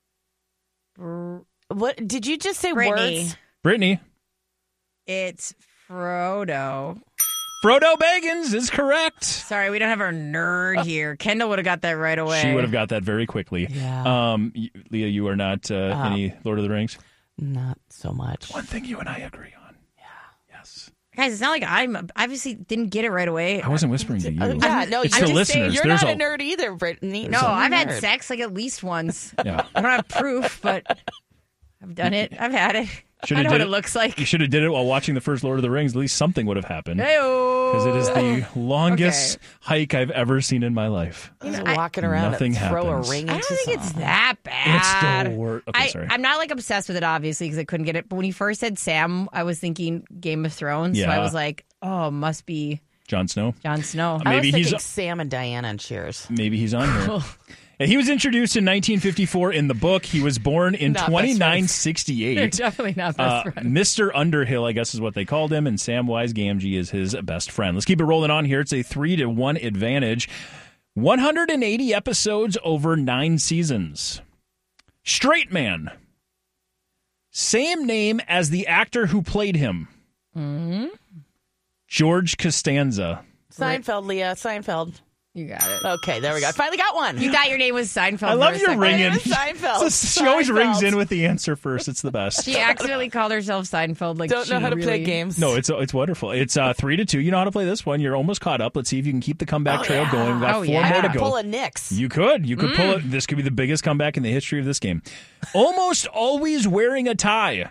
[SPEAKER 1] What did you just say?
[SPEAKER 2] Brittany.
[SPEAKER 1] Words?
[SPEAKER 3] Brittany.
[SPEAKER 2] It's Frodo.
[SPEAKER 3] Frodo Baggins is correct.
[SPEAKER 2] Sorry, we don't have our nerd here. Kendall would have got that right away.
[SPEAKER 3] She would have got that very quickly.
[SPEAKER 1] Yeah.
[SPEAKER 3] Um, y- Leah, you are not uh,
[SPEAKER 1] Uh,
[SPEAKER 3] any Lord of the Rings?
[SPEAKER 1] Not so much.
[SPEAKER 3] One thing you and I agree on.
[SPEAKER 1] Yeah.
[SPEAKER 3] Yes.
[SPEAKER 2] Guys, it's not like I'm obviously didn't get it right away.
[SPEAKER 3] I wasn't whispering to you.
[SPEAKER 1] Uh, yeah, no,
[SPEAKER 3] it's
[SPEAKER 1] you're
[SPEAKER 3] the
[SPEAKER 1] just saying
[SPEAKER 3] listeners.
[SPEAKER 1] you're
[SPEAKER 3] There's
[SPEAKER 1] not
[SPEAKER 3] a,
[SPEAKER 1] a nerd either, Brittany.
[SPEAKER 2] No,
[SPEAKER 1] So
[SPEAKER 2] I've
[SPEAKER 1] you're a
[SPEAKER 2] had
[SPEAKER 1] nerd.
[SPEAKER 2] sex like at least once.
[SPEAKER 3] Yeah.
[SPEAKER 2] I don't have proof, but I've done it. I've had it.
[SPEAKER 3] Shoulda
[SPEAKER 2] I know
[SPEAKER 3] did
[SPEAKER 2] what
[SPEAKER 3] it-
[SPEAKER 2] it looks like.
[SPEAKER 3] You should have did it while watching the first Lord of the Rings. At least something would have happened.
[SPEAKER 2] Hey-o.
[SPEAKER 3] Because it is the longest hike I've ever seen in my life.
[SPEAKER 1] Just walking around
[SPEAKER 3] Nothing
[SPEAKER 1] and throw
[SPEAKER 3] happens.
[SPEAKER 1] a ring
[SPEAKER 2] I
[SPEAKER 1] into
[SPEAKER 2] don't think it's
[SPEAKER 1] someone.
[SPEAKER 2] that bad.
[SPEAKER 3] It's the worst. Okay,
[SPEAKER 2] I,
[SPEAKER 3] sorry.
[SPEAKER 2] I'm not like obsessed with it, obviously, because I couldn't get it. But when you first said Sam, I was thinking Game of Thrones. So
[SPEAKER 3] Yeah.
[SPEAKER 2] I was like, oh, must be
[SPEAKER 3] Jon Snow.
[SPEAKER 2] Jon Snow.
[SPEAKER 1] I
[SPEAKER 3] Maybe
[SPEAKER 1] was
[SPEAKER 3] he's
[SPEAKER 1] thinking Sam and Diana and Cheers.
[SPEAKER 3] maybe he's on here. And he was introduced in nineteen fifty-four in the book. He was born in
[SPEAKER 1] Not best
[SPEAKER 3] twenty-nine
[SPEAKER 1] friends.
[SPEAKER 3] sixty-eight.
[SPEAKER 2] They're definitely not
[SPEAKER 3] Uh,
[SPEAKER 2] best friends.
[SPEAKER 3] Mister Underhill, I guess is what they called him, and Samwise Gamgee is his best friend. Let's keep it rolling on here. It's a three to one advantage. one hundred eighty episodes over nine seasons. Straight Man. Same name as the actor who played him.
[SPEAKER 2] Mm-hmm.
[SPEAKER 3] George Costanza.
[SPEAKER 1] Seinfeld, Leah. Seinfeld.
[SPEAKER 2] You got it.
[SPEAKER 1] Okay, there we go. I finally got one.
[SPEAKER 2] You thought your name was Seinfeld.
[SPEAKER 3] I love
[SPEAKER 2] for a
[SPEAKER 3] your
[SPEAKER 2] second.
[SPEAKER 3] ringing.
[SPEAKER 1] Seinfeld.
[SPEAKER 3] So she always rings
[SPEAKER 1] Seinfeld.
[SPEAKER 3] in with the answer first. It's the best.
[SPEAKER 2] She accidentally called herself Seinfeld. Like
[SPEAKER 1] Don't know
[SPEAKER 2] she
[SPEAKER 1] how to play
[SPEAKER 2] really-
[SPEAKER 1] games.
[SPEAKER 3] No, it's it's wonderful. It's uh, three to two. You know how to play this one. You're almost caught up. Let's see if you can keep the comeback
[SPEAKER 1] Oh,
[SPEAKER 3] trail
[SPEAKER 1] yeah.
[SPEAKER 3] going. We've got
[SPEAKER 2] Oh,
[SPEAKER 3] four
[SPEAKER 2] yeah.
[SPEAKER 3] more to
[SPEAKER 1] I
[SPEAKER 3] go.
[SPEAKER 1] pull a Nix.
[SPEAKER 3] You could. You could pull it. This could be the biggest comeback in the history of this game. Almost always wearing a tie.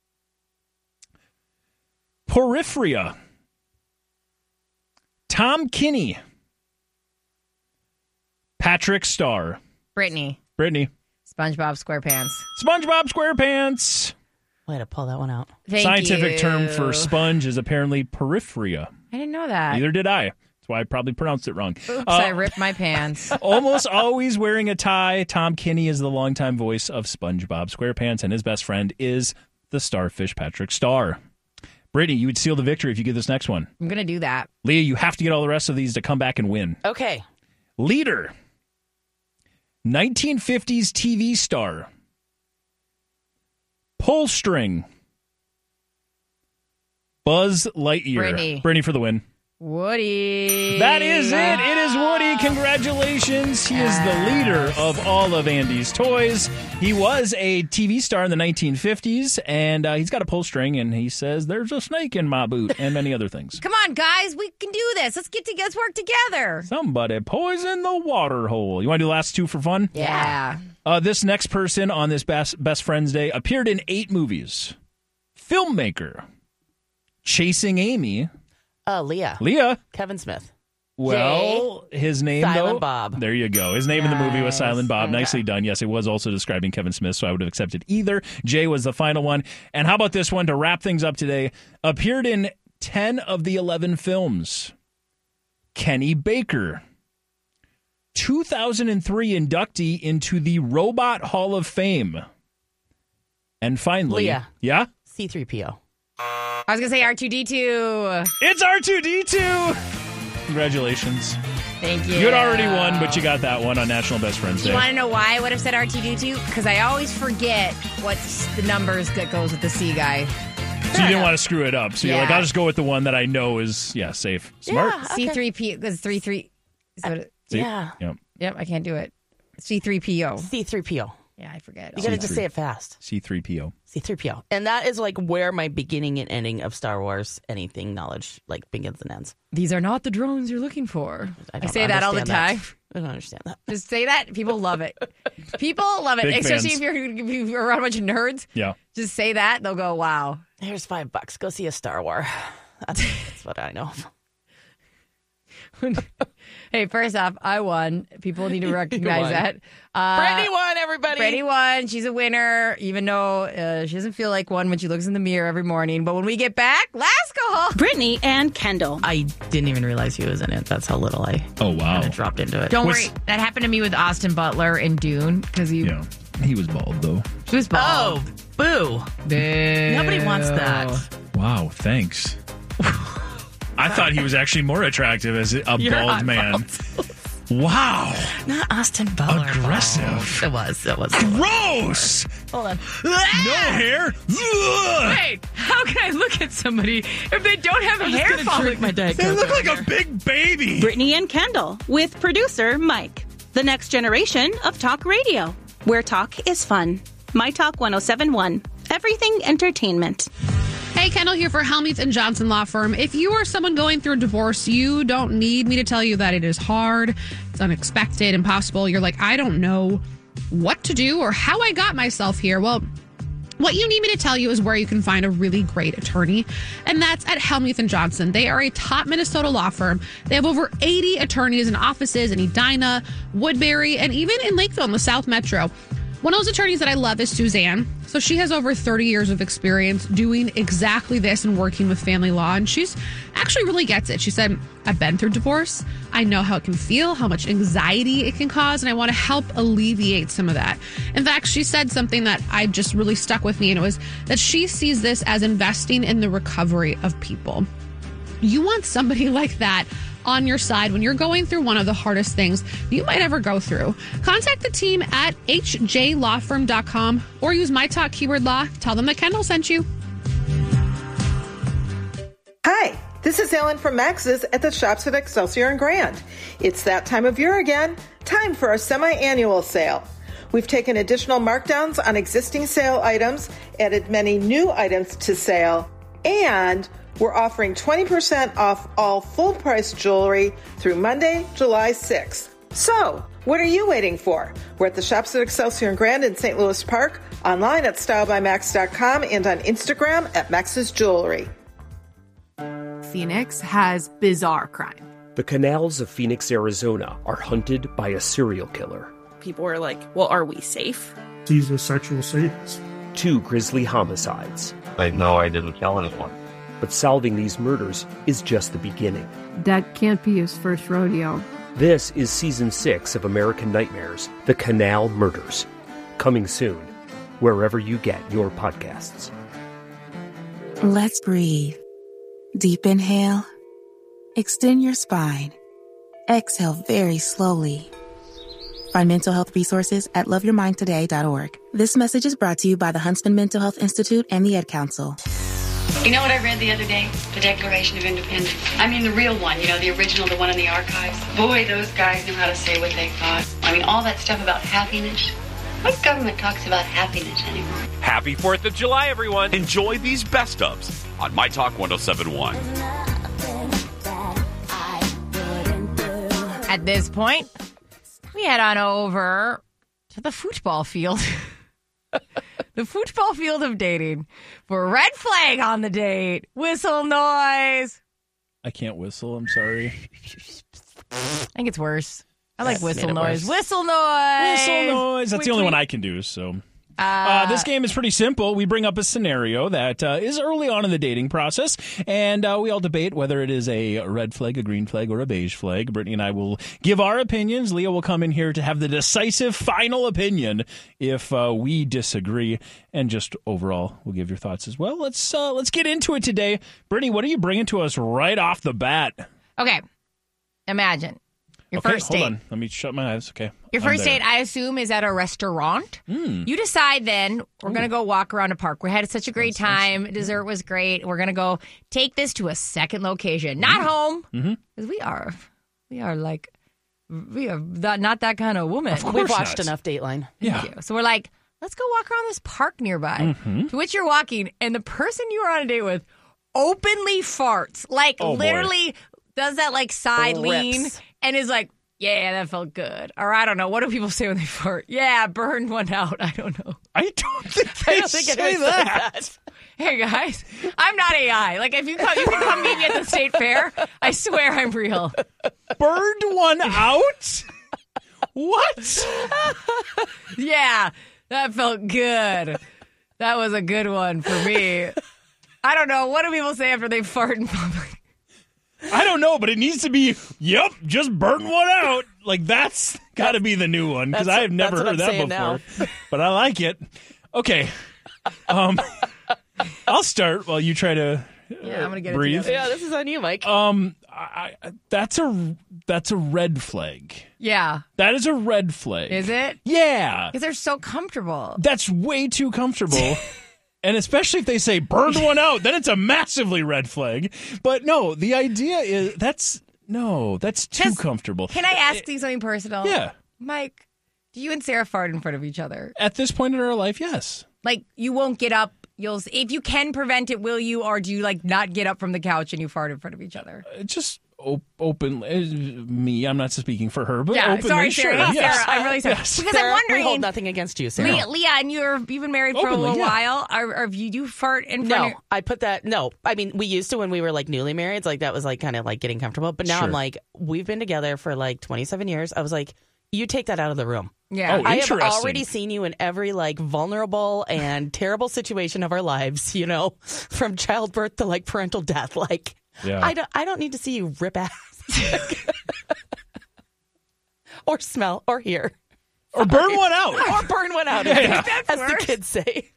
[SPEAKER 3] Porphyria. Tom Kinney. Patrick Starr.
[SPEAKER 2] Brittany.
[SPEAKER 3] Brittany.
[SPEAKER 2] SpongeBob SquarePants.
[SPEAKER 3] SpongeBob SquarePants.
[SPEAKER 1] Way to pull that one out.
[SPEAKER 2] Thank
[SPEAKER 3] Scientific
[SPEAKER 2] you.
[SPEAKER 3] term for sponge is apparently porphyria.
[SPEAKER 2] I didn't know that.
[SPEAKER 3] Neither did I. That's why I probably pronounced it wrong.
[SPEAKER 2] Oops,
[SPEAKER 3] Uh,
[SPEAKER 2] I ripped my pants.
[SPEAKER 3] Almost always wearing a tie. Tom Kinney is the longtime voice of SpongeBob SquarePants, and his best friend is the starfish Patrick Starr. Brittany, you would seal the victory if you get this next one.
[SPEAKER 2] I'm going to do that.
[SPEAKER 3] Leah, you have to get all the rest of these to come back and win.
[SPEAKER 1] Okay.
[SPEAKER 3] Leader. nineteen fifties T V star. Pull string. Buzz Lightyear.
[SPEAKER 2] Brittany.
[SPEAKER 3] Brittany for the win.
[SPEAKER 2] Woody.
[SPEAKER 3] That is it. It is Woody. Congratulations. He is the leader of all of Andy's toys. He was a T V star in the nineteen fifties, and uh, he's got a pull string, and he says, there's a snake in my boot, and many other things.
[SPEAKER 2] Come on, guys. We can do this. Let's get to let's work together.
[SPEAKER 3] Somebody poison the water hole. You want to do the last two for fun?
[SPEAKER 2] Yeah.
[SPEAKER 3] Uh, this next person on this best, best Friends Day appeared in eight movies. Filmmaker. Chasing Amy.
[SPEAKER 1] Uh, Leah.
[SPEAKER 3] Leah.
[SPEAKER 1] Kevin Smith.
[SPEAKER 3] Well, his name,
[SPEAKER 1] Silent
[SPEAKER 3] though.
[SPEAKER 1] Bob.
[SPEAKER 3] There you go. His name in the movie was
[SPEAKER 1] Nice.
[SPEAKER 3] Silent Bob.
[SPEAKER 1] Okay.
[SPEAKER 3] Nicely done. Yes, it was also describing Kevin Smith, so I would have accepted either. Jay was the final one. And how about this one to wrap things up today? Appeared in ten of the eleven films. Kenny Baker. two thousand three inductee into the Robot Hall of Fame. And finally,
[SPEAKER 1] Leah.
[SPEAKER 3] yeah?
[SPEAKER 1] C three P O.
[SPEAKER 2] I was going to say R two D two.
[SPEAKER 3] It's R two D two. Congratulations.
[SPEAKER 2] Thank you.
[SPEAKER 3] You had already won, but you got that one on National Best Friends Day.
[SPEAKER 2] You want to know why I would have said R two D two? Because I always forget what's the numbers that goes with the C guy.
[SPEAKER 3] So you didn't want to screw it up. So you're
[SPEAKER 2] Yeah.
[SPEAKER 3] like, I'll just go with the one that I know is, yeah, safe. Smart.
[SPEAKER 2] C three P O. Because three three. Is that what it,
[SPEAKER 3] See?
[SPEAKER 1] Yeah.
[SPEAKER 3] Yep.
[SPEAKER 2] yep, I can't do it. C three P O.
[SPEAKER 1] C three P O.
[SPEAKER 2] Yeah, I forget.
[SPEAKER 1] You got to
[SPEAKER 3] C
[SPEAKER 1] just
[SPEAKER 3] three.
[SPEAKER 1] say it fast.
[SPEAKER 3] C three P O.
[SPEAKER 1] C three P O. And that is like where my beginning and ending of Star Wars anything knowledge like begins and ends.
[SPEAKER 2] These are not the drones you're looking for. I,
[SPEAKER 1] don't
[SPEAKER 2] say that all the
[SPEAKER 1] understand
[SPEAKER 2] time.
[SPEAKER 1] that. I don't understand that.
[SPEAKER 2] Just say that. People love it. People love it.
[SPEAKER 3] Big
[SPEAKER 2] Especially
[SPEAKER 3] fans.
[SPEAKER 2] if you're, if you're around a bunch of nerds.
[SPEAKER 3] Yeah.
[SPEAKER 2] Just say that. They'll go, wow.
[SPEAKER 1] Here's five bucks. Go see a Star Wars. That's, that's what I know.
[SPEAKER 2] Hey, first off, I won. People need to recognize
[SPEAKER 1] won.
[SPEAKER 2] that. Uh,
[SPEAKER 1] Brittany won, everybody.
[SPEAKER 2] Brittany won. She's a winner, even though uh, she doesn't feel like one when she looks in the mirror every morning. But when we get back, let's go.
[SPEAKER 7] Brittany and Kendall.
[SPEAKER 1] I didn't even realize he was in it. That's how little I
[SPEAKER 3] Oh, wow.
[SPEAKER 1] kind of dropped into it.
[SPEAKER 2] Don't
[SPEAKER 3] What's-
[SPEAKER 2] worry. That happened to me with Austin Butler in Dune because he,
[SPEAKER 3] Yeah. He was bald, though.
[SPEAKER 2] he was bald.
[SPEAKER 1] Oh, boo.
[SPEAKER 2] Boo.
[SPEAKER 1] Nobody wants that.
[SPEAKER 3] Wow, thanks. I thought he was actually more attractive as a
[SPEAKER 1] You're
[SPEAKER 3] bald
[SPEAKER 1] not
[SPEAKER 3] man.
[SPEAKER 1] bald.
[SPEAKER 3] Wow.
[SPEAKER 1] Not Austin Butler.
[SPEAKER 3] Aggressive.
[SPEAKER 1] bald. It was. It was.
[SPEAKER 3] Gross.
[SPEAKER 1] Hold on.
[SPEAKER 3] No hair. Ugh.
[SPEAKER 2] Wait, how can I look at somebody if they don't have a hair follicle?
[SPEAKER 1] my Diet
[SPEAKER 3] They
[SPEAKER 1] Coke
[SPEAKER 3] look
[SPEAKER 1] over
[SPEAKER 3] like
[SPEAKER 1] here.
[SPEAKER 3] a big baby.
[SPEAKER 7] Brittany and Kendall with producer Mike. The next generation of talk radio, where talk is fun. My Talk one oh seven point one. Everything entertainment.
[SPEAKER 2] Hey
[SPEAKER 4] Hey, Kendall here for Helmuth and Johnson Law Firm. If you are someone going through a divorce, you don't need me to tell you that it is hard, it's unexpected, impossible. You're like, I don't know what to do or how I got myself here. Well, what you need me to tell you is where you can find a really great attorney, and that's at Helmuth and Johnson. They are a top Minnesota law firm. They have over eighty attorneys in offices in Edina, Woodbury, and even in Lakeville in the South Metro. One of those attorneys that I love is Suzanne. So she has over thirty years of experience doing exactly this and working with family law. And she's actually really gets it. She said, I've been through divorce. I know how it can feel, how much anxiety it can cause, and I want to help alleviate some of that. In fact, she said something that I just really stuck with me, and it was that she sees this as investing in the recovery of people. You want somebody like that on your side when you're going through one of the hardest things you might ever go through. Contact the team at h j law firm dot com or use my talk keyword law. Tell them that Kendall sent you.
[SPEAKER 5] Hi, this is Ellen from Max's at the shops at Excelsior and Grand. It's that time of year again. Time for our semi-annual sale. We've taken additional markdowns on existing sale items, added many new items to sale, and we're offering twenty percent off all full-price jewelry through Monday, July sixth. So, what are you waiting for? We're at the shops at Excelsior and Grand in Saint Louis Park, online at style by max dot com, and on Instagram at Max's Jewelry.
[SPEAKER 6] Phoenix has bizarre crime.
[SPEAKER 8] The canals of Phoenix, Arizona are hunted by a serial killer.
[SPEAKER 10] People were like, well, are we safe?
[SPEAKER 26] He's a sexual sadist.
[SPEAKER 8] Two grisly homicides.
[SPEAKER 27] I know I didn't kill anyone.
[SPEAKER 8] But solving these murders is just the beginning.
[SPEAKER 28] That can't be his first rodeo.
[SPEAKER 8] This is season six of American Nightmares, The Canal Murders. Coming soon, wherever you get your podcasts.
[SPEAKER 29] Let's breathe. Deep inhale. Extend your spine. Exhale very slowly. Find mental health resources at love your mind today dot org. This message is brought to you by the Huntsman Mental Health Institute and the Ed Council.
[SPEAKER 30] You know what I read the other day? The Declaration of Independence. I mean the real one, you know, the original, the one in the archives. Boy, those guys knew how to say what they thought. I mean, all that stuff about happiness. What government talks about happiness anymore?
[SPEAKER 18] Happy fourth of July, everyone. Enjoy these best ofs on My Talk one oh seven point one.
[SPEAKER 2] At this point, we head on over to the football field. The football field of dating for red flag on the date. Whistle noise.
[SPEAKER 3] I can't whistle. I'm sorry.
[SPEAKER 2] I think it's worse. I like
[SPEAKER 3] That's
[SPEAKER 2] whistle
[SPEAKER 3] made it
[SPEAKER 2] noise.
[SPEAKER 3] worse.
[SPEAKER 2] Whistle noise.
[SPEAKER 3] Whistle noise. That's
[SPEAKER 2] Tweet,
[SPEAKER 3] the only
[SPEAKER 2] tweet.
[SPEAKER 3] one I can do, so...
[SPEAKER 2] Uh,
[SPEAKER 3] Uh, this game is pretty simple. We bring up a scenario that uh, is early on in the dating process, and uh, we all debate whether it is a red flag, a green flag, or a beige flag. Brittany and I will give our opinions. Leah will come in here to have the decisive final opinion if uh, we disagree, and just overall, we'll give your thoughts as well. Let's uh, let's get into it today. Brittany, what are you bringing to us right off the bat?
[SPEAKER 2] Okay. Imagine your
[SPEAKER 3] okay,
[SPEAKER 2] first
[SPEAKER 3] hold
[SPEAKER 2] date.
[SPEAKER 3] on. Let me shut my eyes. Okay.
[SPEAKER 2] Your
[SPEAKER 3] I'm
[SPEAKER 2] first
[SPEAKER 3] there.
[SPEAKER 2] date, I assume, is at a restaurant.
[SPEAKER 3] Mm.
[SPEAKER 2] You decide then, we're going to go walk around a park. We had such a great
[SPEAKER 3] That's
[SPEAKER 2] time.
[SPEAKER 3] nice.
[SPEAKER 2] Dessert was great. We're going to go take this to a second location. Not home.
[SPEAKER 3] Mm-hmm.
[SPEAKER 2] Because we are, we are like, we are that, not that kind of woman.
[SPEAKER 1] Of course We've watched not. enough Dateline.
[SPEAKER 3] Yeah.
[SPEAKER 2] Thank you. So we're like, let's go walk around this park nearby.
[SPEAKER 3] Mhm.
[SPEAKER 2] To which you're walking, and the person you are on a date with openly farts. Like,
[SPEAKER 3] Oh, boy.
[SPEAKER 2] literally does that, like, side
[SPEAKER 1] Rips.
[SPEAKER 2] lean and is like, yeah, that felt good. Or I don't know. What do people say when they fart? Yeah, burned one out. I don't know.
[SPEAKER 3] I don't think
[SPEAKER 2] I
[SPEAKER 3] they
[SPEAKER 2] don't think
[SPEAKER 3] say
[SPEAKER 2] anyone says
[SPEAKER 3] that.
[SPEAKER 2] that. Hey, guys, I'm not A I. Like, if you come, you can come meet me at the state fair. I swear I'm real.
[SPEAKER 3] Burned one out? What?
[SPEAKER 2] Yeah, that felt good. That was a good one for me. I don't know. What do people say after they fart in public?
[SPEAKER 3] I don't know, but it needs to be, yep, just burn one out. Like, that's got to be the new one, because
[SPEAKER 1] That's-
[SPEAKER 3] I have never
[SPEAKER 1] that's what
[SPEAKER 3] heard
[SPEAKER 1] I'm
[SPEAKER 3] that
[SPEAKER 1] saying
[SPEAKER 3] before. But I like it. Okay. Um, I'll start while you try to uh,
[SPEAKER 2] Yeah, I'm gonna get it
[SPEAKER 3] breathe.
[SPEAKER 2] together.
[SPEAKER 1] Yeah, this is on you, Mike.
[SPEAKER 3] Um, I, I, that's a that's a red flag.
[SPEAKER 2] Yeah.
[SPEAKER 3] That is a red flag.
[SPEAKER 2] Is it?
[SPEAKER 3] Yeah.
[SPEAKER 2] Because they're so comfortable.
[SPEAKER 3] That's way too comfortable. And especially if they say burned one out, then it's a massively red flag. But no, the idea is that's no, that's too comfortable.
[SPEAKER 2] Can I ask you something personal?
[SPEAKER 3] Yeah.
[SPEAKER 2] Mike, do you and Sarah fart in front of each other?
[SPEAKER 3] At this point in our life, yes.
[SPEAKER 2] Like, you won't get up you'll if you can prevent it, will you, or do you like not get up from the couch and you fart in front of each other?
[SPEAKER 3] Uh, just op- open uh, me. I'm not speaking for her, but
[SPEAKER 2] yeah,
[SPEAKER 3] openly,
[SPEAKER 2] sorry,
[SPEAKER 3] sure.
[SPEAKER 2] Sarah.
[SPEAKER 3] Yes.
[SPEAKER 2] Sarah, I'm really sorry
[SPEAKER 3] Yes.
[SPEAKER 2] because
[SPEAKER 1] Sarah,
[SPEAKER 2] I'm wondering.
[SPEAKER 1] we hold nothing against you, Sarah.
[SPEAKER 2] Leah, Leah and you're you've been married for
[SPEAKER 1] Openly,
[SPEAKER 2] a little
[SPEAKER 1] yeah.
[SPEAKER 2] while. Are, are you do you fart in front?
[SPEAKER 1] No,
[SPEAKER 2] of...
[SPEAKER 1] I put that. No, I mean we used to when we were like newly married. Like that was like kind of like getting comfortable. But now
[SPEAKER 3] Sure.
[SPEAKER 1] I'm like, we've been together for like twenty-seven years. I was like, you take that out of the room.
[SPEAKER 2] Yeah.
[SPEAKER 3] Oh,
[SPEAKER 1] I have
[SPEAKER 3] interesting.
[SPEAKER 1] already seen you in every like vulnerable and terrible situation of our lives. You know, from childbirth to like parental death. Like,
[SPEAKER 3] Yeah.
[SPEAKER 1] I don't. I don't need to see you rip ass. Or smell, or hear.
[SPEAKER 3] Or burn one out.
[SPEAKER 1] Or burn one out,
[SPEAKER 3] Yeah,
[SPEAKER 1] as,
[SPEAKER 3] yeah.
[SPEAKER 1] the- as the kids say.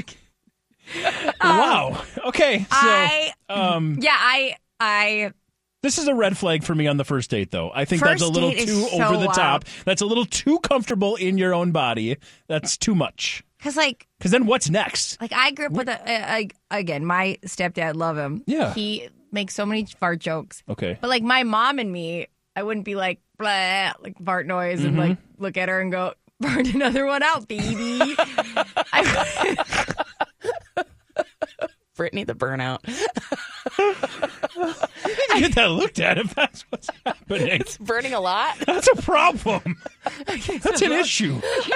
[SPEAKER 3] Wow. Okay. So,
[SPEAKER 2] I
[SPEAKER 3] um,
[SPEAKER 2] yeah, I I
[SPEAKER 3] this is a red flag for me on the first date, though. I think that's a
[SPEAKER 2] First
[SPEAKER 3] little
[SPEAKER 2] date is
[SPEAKER 3] too
[SPEAKER 2] so
[SPEAKER 3] over the
[SPEAKER 2] wild.
[SPEAKER 3] top. That's a little too comfortable in your own body. That's too much.
[SPEAKER 2] because like
[SPEAKER 3] Because then what's next?
[SPEAKER 2] like I grew up with a, a, a again my stepdad, love him.
[SPEAKER 3] Yeah.
[SPEAKER 2] he makes so many fart jokes.
[SPEAKER 3] Okay.
[SPEAKER 2] But like my mom and me, I wouldn't be like blah like fart noise and
[SPEAKER 3] Mhm.
[SPEAKER 2] like look at her and go burn another one out, baby. I,
[SPEAKER 1] Brittany the burnout.
[SPEAKER 3] You get that looked at if that's what's happening.
[SPEAKER 1] It's burning a lot.
[SPEAKER 3] That's a problem. That's an issue.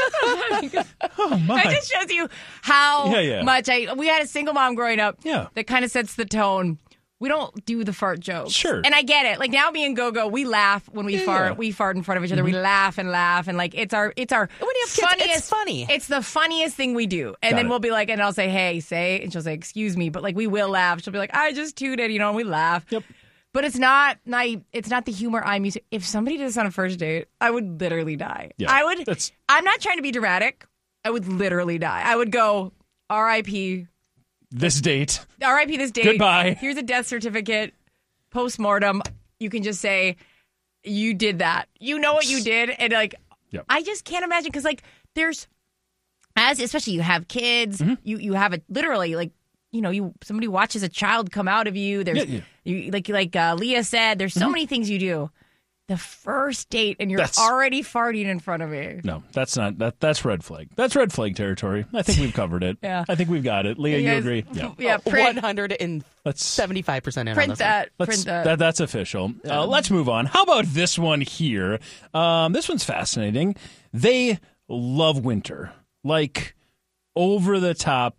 [SPEAKER 3] Oh my!
[SPEAKER 2] That just shows you how
[SPEAKER 3] Yeah, yeah.
[SPEAKER 2] much I. We had a single mom growing up.
[SPEAKER 3] Yeah.
[SPEAKER 2] That kind of sets the tone. We don't do the fart jokes.
[SPEAKER 3] Sure.
[SPEAKER 2] And I get it. Like now, me and Gogo, we laugh when we
[SPEAKER 1] Yeah,
[SPEAKER 2] fart.
[SPEAKER 1] yeah.
[SPEAKER 2] We fart in front of each other. We
[SPEAKER 3] Mm-hmm.
[SPEAKER 2] laugh and laugh, and like it's our it's our
[SPEAKER 1] When you have kids,
[SPEAKER 2] funniest.
[SPEAKER 1] it's funny.
[SPEAKER 2] It's the funniest thing we do. And
[SPEAKER 3] Got
[SPEAKER 2] then
[SPEAKER 3] it.
[SPEAKER 2] we'll be like, and I'll say, "Hey, say," and she'll say, "Excuse me," but like we will laugh. She'll be like, "I just tooted," you know, and we laugh.
[SPEAKER 3] Yep.
[SPEAKER 2] But it's not, not it's not the humor I'm used to. If somebody did this on a first date, I would literally die.
[SPEAKER 3] Yeah,
[SPEAKER 2] I would.
[SPEAKER 3] that's-
[SPEAKER 2] I'm not trying to be dramatic. I would literally die. I would go, R I P
[SPEAKER 3] This date.
[SPEAKER 2] R I P this date.
[SPEAKER 3] Goodbye.
[SPEAKER 2] Here's a death certificate. Post-mortem. You can just say, you did that. You know what you did. And like,
[SPEAKER 3] Yep.
[SPEAKER 2] I just can't imagine. Because like, there's, as especially you have kids,
[SPEAKER 3] Mm-hmm.
[SPEAKER 2] you, you have it literally like, you know, you somebody watches a child come out of you. There's,
[SPEAKER 3] Yeah, yeah.
[SPEAKER 2] you like like uh, Leah said, there's so many things you do. The first date and you're
[SPEAKER 3] That's-
[SPEAKER 2] already farting in front of me.
[SPEAKER 3] No, that's not that. That's red flag. That's red flag territory. I think we've covered it.
[SPEAKER 2] Yeah.
[SPEAKER 3] I think we've got it. Leah,
[SPEAKER 2] You
[SPEAKER 3] you,
[SPEAKER 2] guys-
[SPEAKER 3] agree? Yeah.
[SPEAKER 2] Yeah,
[SPEAKER 1] One
[SPEAKER 2] print,
[SPEAKER 1] hundred and
[SPEAKER 3] Let's
[SPEAKER 1] seventy-five percent in on
[SPEAKER 2] print
[SPEAKER 1] this one.
[SPEAKER 2] that.
[SPEAKER 3] Let's,
[SPEAKER 2] Print that.
[SPEAKER 3] that that's official. Uh, let's move on. How about this one here? Um, this one's fascinating. They love winter, like over the top.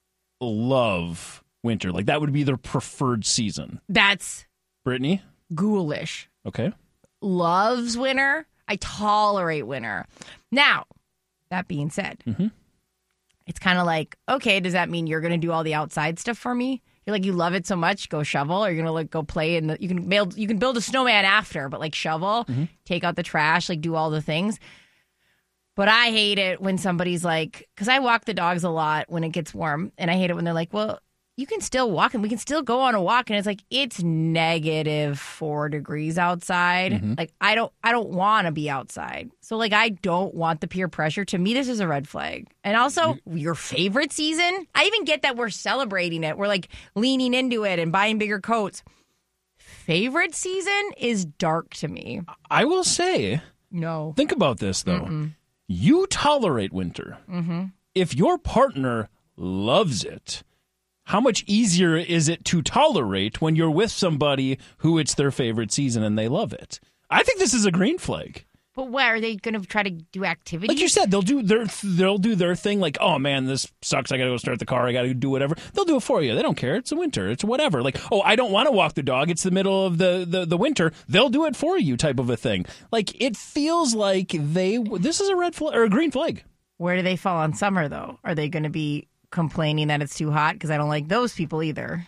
[SPEAKER 3] Love winter, like that would be their preferred season.
[SPEAKER 2] That's
[SPEAKER 3] Brittany,
[SPEAKER 2] ghoulish.
[SPEAKER 3] okay.
[SPEAKER 2] Loves winter. I tolerate winter. Now, that being said,
[SPEAKER 3] Mhm.
[SPEAKER 2] it's kind of like, okay, does that mean you're going to do all the outside stuff for me? You're like, you love it so much, go shovel, or you're going to like go play in the, you can build, you can build a snowman after, but like shovel, take out the trash, like do all the things. But I hate it when somebody's like, because I walk the dogs a lot when it gets warm, and I hate it when they're like, well, you can still walk and we can still go on a walk, and it's like it's negative four degrees outside.
[SPEAKER 3] Mhm.
[SPEAKER 2] Like I don't, I don't want to be outside. So like I don't want the peer pressure. To me, this is a red flag. And also, your favorite season. I even get that we're celebrating it. We're like leaning into it and buying bigger coats. Favorite season is dark to me.
[SPEAKER 3] I will say,
[SPEAKER 2] No.
[SPEAKER 3] think about this though.
[SPEAKER 2] Mm-mm.
[SPEAKER 3] You tolerate winter.
[SPEAKER 2] Mm-hmm.
[SPEAKER 3] If your partner loves it, how much easier is it to tolerate when you're with somebody who it's their favorite season and they love it? I think this is a green flag.
[SPEAKER 2] But what are they going to try to do activities?
[SPEAKER 3] Like you said, they'll do their they'll do their thing. Like, oh man, this sucks. I got to go start the car. I got to do whatever. They'll do it for you. They don't care. It's the winter. It's whatever. Like, oh, I don't want to walk the dog. It's the middle of the, the, the winter. They'll do it for you, type of a thing. Like it feels like they. This is a red flag or a green flag.
[SPEAKER 2] Where do they fall on summer, though? Are they going to be complaining that it's too hot? Because I don't like those people either.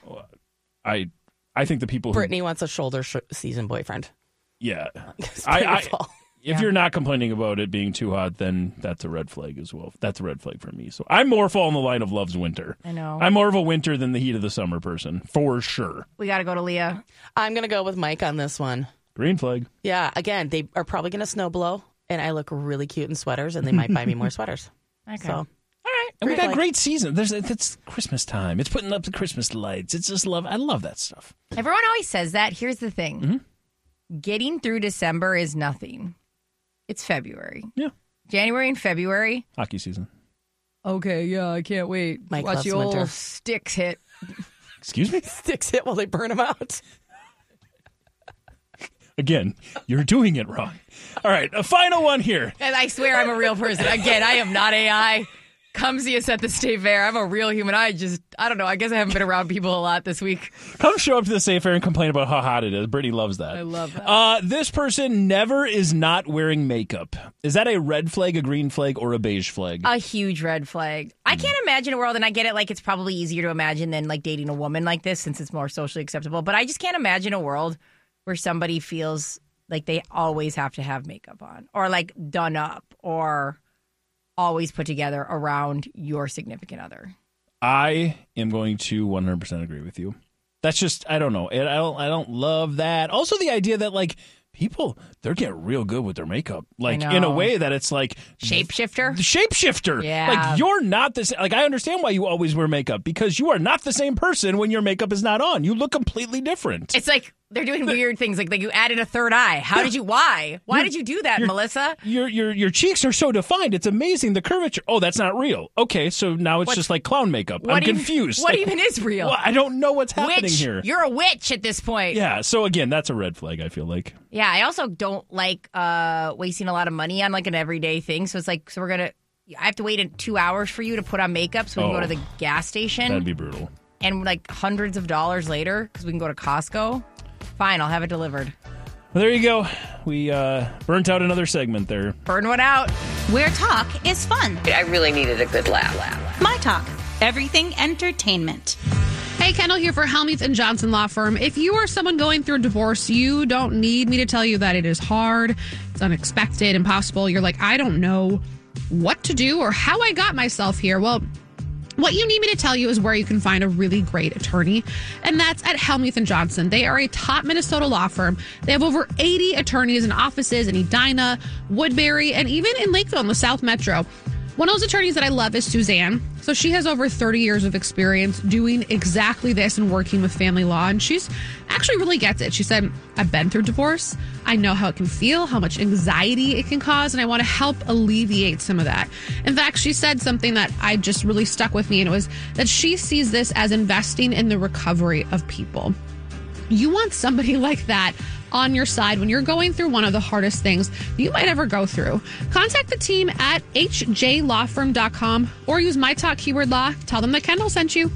[SPEAKER 3] I I think the people who
[SPEAKER 1] Brittany wants a shoulder sh- season boyfriend.
[SPEAKER 3] yeah.
[SPEAKER 1] It's
[SPEAKER 3] I, I
[SPEAKER 1] painful.
[SPEAKER 3] if you're not complaining about it being too hot, then that's a red flag as well. That's a red flag for me. So I'm more fall in the line of loves winter.
[SPEAKER 2] I know.
[SPEAKER 3] I'm more of a winter than the heat of the summer person, for sure.
[SPEAKER 2] We got to go to Leah.
[SPEAKER 1] I'm going to go with Mike on this one.
[SPEAKER 3] Green flag.
[SPEAKER 1] Yeah, again, they are probably going to snow blow, and I look really cute in sweaters, and they might buy me more sweaters.
[SPEAKER 2] Okay.
[SPEAKER 1] So,
[SPEAKER 2] All right.
[SPEAKER 3] And we
[SPEAKER 1] Green
[SPEAKER 3] got
[SPEAKER 1] flag.
[SPEAKER 3] great season. There's it's Christmas time. It's putting up the Christmas lights. It's just love. I love that stuff.
[SPEAKER 2] Everyone always says that. Here's the thing.
[SPEAKER 3] Mm-hmm.
[SPEAKER 2] Getting through December is nothing. It's February.
[SPEAKER 3] Yeah.
[SPEAKER 2] January and February.
[SPEAKER 3] Hockey season.
[SPEAKER 2] Okay, yeah, I can't wait.
[SPEAKER 1] Mike
[SPEAKER 2] Watch
[SPEAKER 1] loves
[SPEAKER 2] the old
[SPEAKER 1] winter.
[SPEAKER 2] sticks hit.
[SPEAKER 3] Excuse me?
[SPEAKER 1] Sticks hit while they burn them out.
[SPEAKER 3] Again, you're doing it wrong. All right, a final one here.
[SPEAKER 2] And I swear I'm a real person. Again, I am not A I. Come see us at the State Fair. I'm a real human. I just, I don't know. I guess I haven't been around people a lot this week.
[SPEAKER 3] Come show up to the State Fair and complain about how hot it is. Brittany loves that.
[SPEAKER 2] I love that.
[SPEAKER 3] Uh, this person never is not wearing makeup. Is that a red flag, a green flag, or a beige flag?
[SPEAKER 2] A huge red flag. I can't imagine a world, and I get it, like it's probably easier to imagine than like dating a woman like this since it's more socially acceptable. But I just can't imagine a world where somebody feels like they always have to have makeup on or like done up or always put together around your significant other.
[SPEAKER 3] I am going to one hundred percent agree with you. That's just, I don't know. I don't, I don't love that. Also, the idea that like people, they're getting real good with their makeup. Like in a way that it's like
[SPEAKER 2] shapeshifter.
[SPEAKER 3] Shapeshifter.
[SPEAKER 2] Yeah.
[SPEAKER 3] Like you're not this. Like I understand why you always wear makeup because you are not the same person when your makeup is not on. You look completely different.
[SPEAKER 2] It's like they're doing weird things. Like, like you added a third eye. How did you? Why? Why did you do that, Melissa?
[SPEAKER 3] Your your your cheeks are so defined. It's amazing. The curvature. Oh, that's not real. Okay, so now it's
[SPEAKER 2] What's,
[SPEAKER 3] just like clown makeup.
[SPEAKER 2] I'm
[SPEAKER 3] even, confused.
[SPEAKER 2] What
[SPEAKER 3] like,
[SPEAKER 2] even is real?
[SPEAKER 3] Well, I don't know what's happening
[SPEAKER 2] witch.
[SPEAKER 3] here.
[SPEAKER 2] You're a witch at this point.
[SPEAKER 3] Yeah. So again, that's a red flag. I feel like.
[SPEAKER 2] Yeah, I also don't like uh, wasting a lot of money on like an everyday thing. So it's like, so we're gonna. I have to wait in two hours for you to put on makeup so we can
[SPEAKER 3] Oh,
[SPEAKER 2] go to the gas station.
[SPEAKER 3] That'd be brutal.
[SPEAKER 2] And like hundreds of dollars later because we can go to Costco. Fine, I'll have it delivered.
[SPEAKER 3] Well, there you go. We uh, burnt out another segment there.
[SPEAKER 2] Burn one out.
[SPEAKER 7] Where talk is fun.
[SPEAKER 11] I really needed a good laugh. laugh.
[SPEAKER 7] My Talk. Everything entertainment.
[SPEAKER 4] Hey, Kendall here for Helmuth and Johnson Law Firm. If you are someone going through a divorce, you don't need me to tell you that it is hard, it's unexpected, impossible. You're like, I don't know what to do or how I got myself here. Well, what you need me to tell you is where you can find a really great attorney, and that's at Helmuth and Johnson. They are a top Minnesota law firm. They have over eighty attorneys and offices in Edina, Woodbury, and even in Lakeville in the South Metro. One of those attorneys that I love is Suzanne. So she has over thirty years of experience doing exactly this and working with family law. And she's actually really gets it. She said, I've been through divorce. I know how it can feel, how much anxiety it can cause, and I want to help alleviate some of that. In fact, she said something that I just really stuck with me, and it was that she sees this as investing in the recovery of people. You want somebody like that on your side when you're going through one of the hardest things you might ever go through. Contact the team at h j law firm dot com or use my talk keyword law. Tell them that Kendall sent you.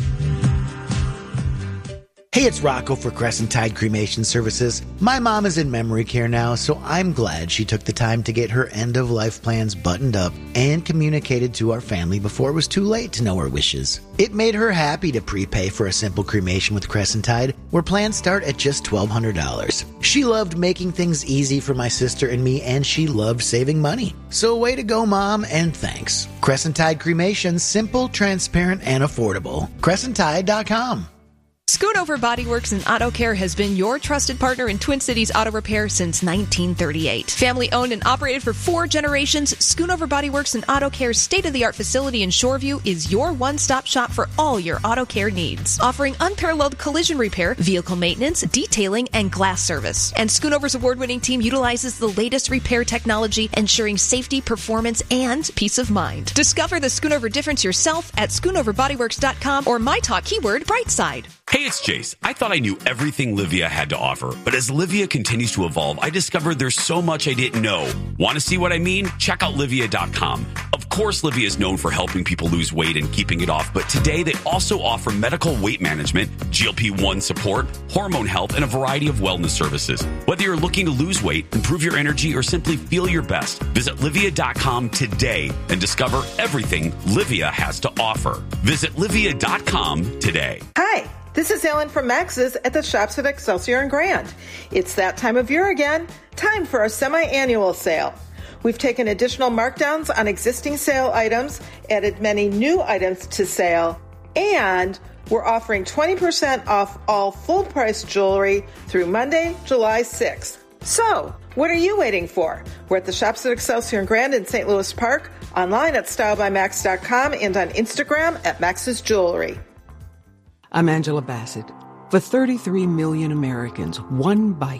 [SPEAKER 12] Hey, it's Rocco for Crescent Tide Cremation Services. My mom is in memory care now, so I'm glad she took the time to get her end-of-life plans buttoned up and communicated to our family before it was too late to know her wishes. It made her happy to prepay for a simple cremation with Crescent Tide, where plans start at just twelve hundred dollars. She loved making things easy for my sister and me, and she loved saving money. So way to go, Mom, and thanks. Crescent Tide Cremation, simple, transparent, and affordable. crescent tide dot com.
[SPEAKER 13] Schoonover Body Works and Auto Care has been your trusted partner in Twin Cities auto repair since nineteen thirty-eight. Family owned and operated for four generations, Schoonover Body Works and Auto Care's state-of-the-art facility in Shoreview is your one-stop shop for all your auto care needs. Offering unparalleled collision repair, vehicle maintenance, detailing, and glass service. And Schoonover's award-winning team utilizes the latest repair technology, ensuring safety, performance, and peace of mind. Discover the Schoonover difference yourself at schoonover body works dot com or my talk keyword brightside.
[SPEAKER 18] Hey, it's Jace. I thought I knew everything Livia had to offer, but as Livia continues to evolve, I discovered there's so much I didn't know. Want to see what I mean? Check out livia dot com. Of course, Livia is known for helping people lose weight and keeping it off, but today they also offer medical weight management, G L P one support, hormone health, and a variety of wellness services. Whether you're looking to lose weight, improve your energy, or simply feel your best, visit livia dot com today and discover everything Livia has to offer. Visit livia dot com today.
[SPEAKER 5] Hi. This is Ellen from Max's at the shops at Excelsior and Grand. It's that time of year again. Time for our semi-annual sale. We've taken additional markdowns on existing sale items, added many new items to sale, and we're offering twenty percent off all full-price jewelry through Monday, July sixth. So, what are you waiting for? We're at the shops at Excelsior and Grand in Saint Louis Park, online at style by max dot com, and on Instagram at Max's Jewelry.
[SPEAKER 15] I'm Angela Bassett. For thirty-three million Americans, one bite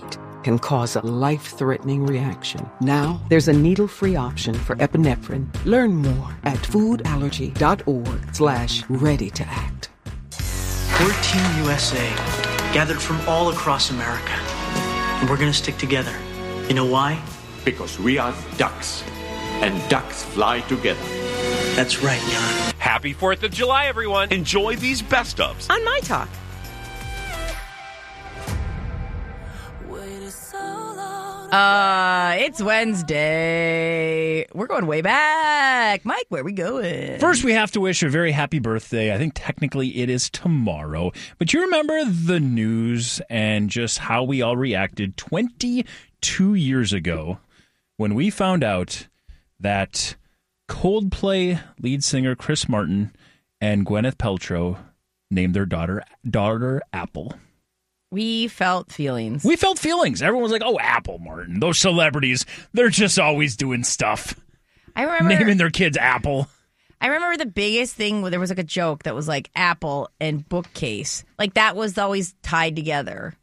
[SPEAKER 9] can cause a life-threatening reaction. Now, there's a needle-free option for epinephrine. Learn more at foodallergy.org slash ready to act.
[SPEAKER 15] We're Team U S A, gathered from all across America. And we're going to stick together. You know why?
[SPEAKER 16] Because we are ducks, and ducks fly together.
[SPEAKER 15] That's right, Jan.
[SPEAKER 17] Happy fourth of July, everyone. Enjoy these best ofs
[SPEAKER 19] on My Talk.
[SPEAKER 2] Uh, it's Wednesday. We're going way back. Mike, where are we going?
[SPEAKER 3] First, we have to wish a very happy birthday. I think technically it is tomorrow. But you remember the news and just how we all reacted twenty-two years ago when we found out that Coldplay lead singer Chris Martin and Gwyneth Paltrow named their daughter daughter Apple.
[SPEAKER 2] We felt feelings.
[SPEAKER 3] We felt feelings. Everyone was like, oh, Apple, Martin. Those celebrities, they're just always doing stuff.
[SPEAKER 2] I remember
[SPEAKER 3] naming their kids Apple.
[SPEAKER 2] I remember the biggest thing where there was like a joke that was like Apple and bookcase. Like that was always tied together.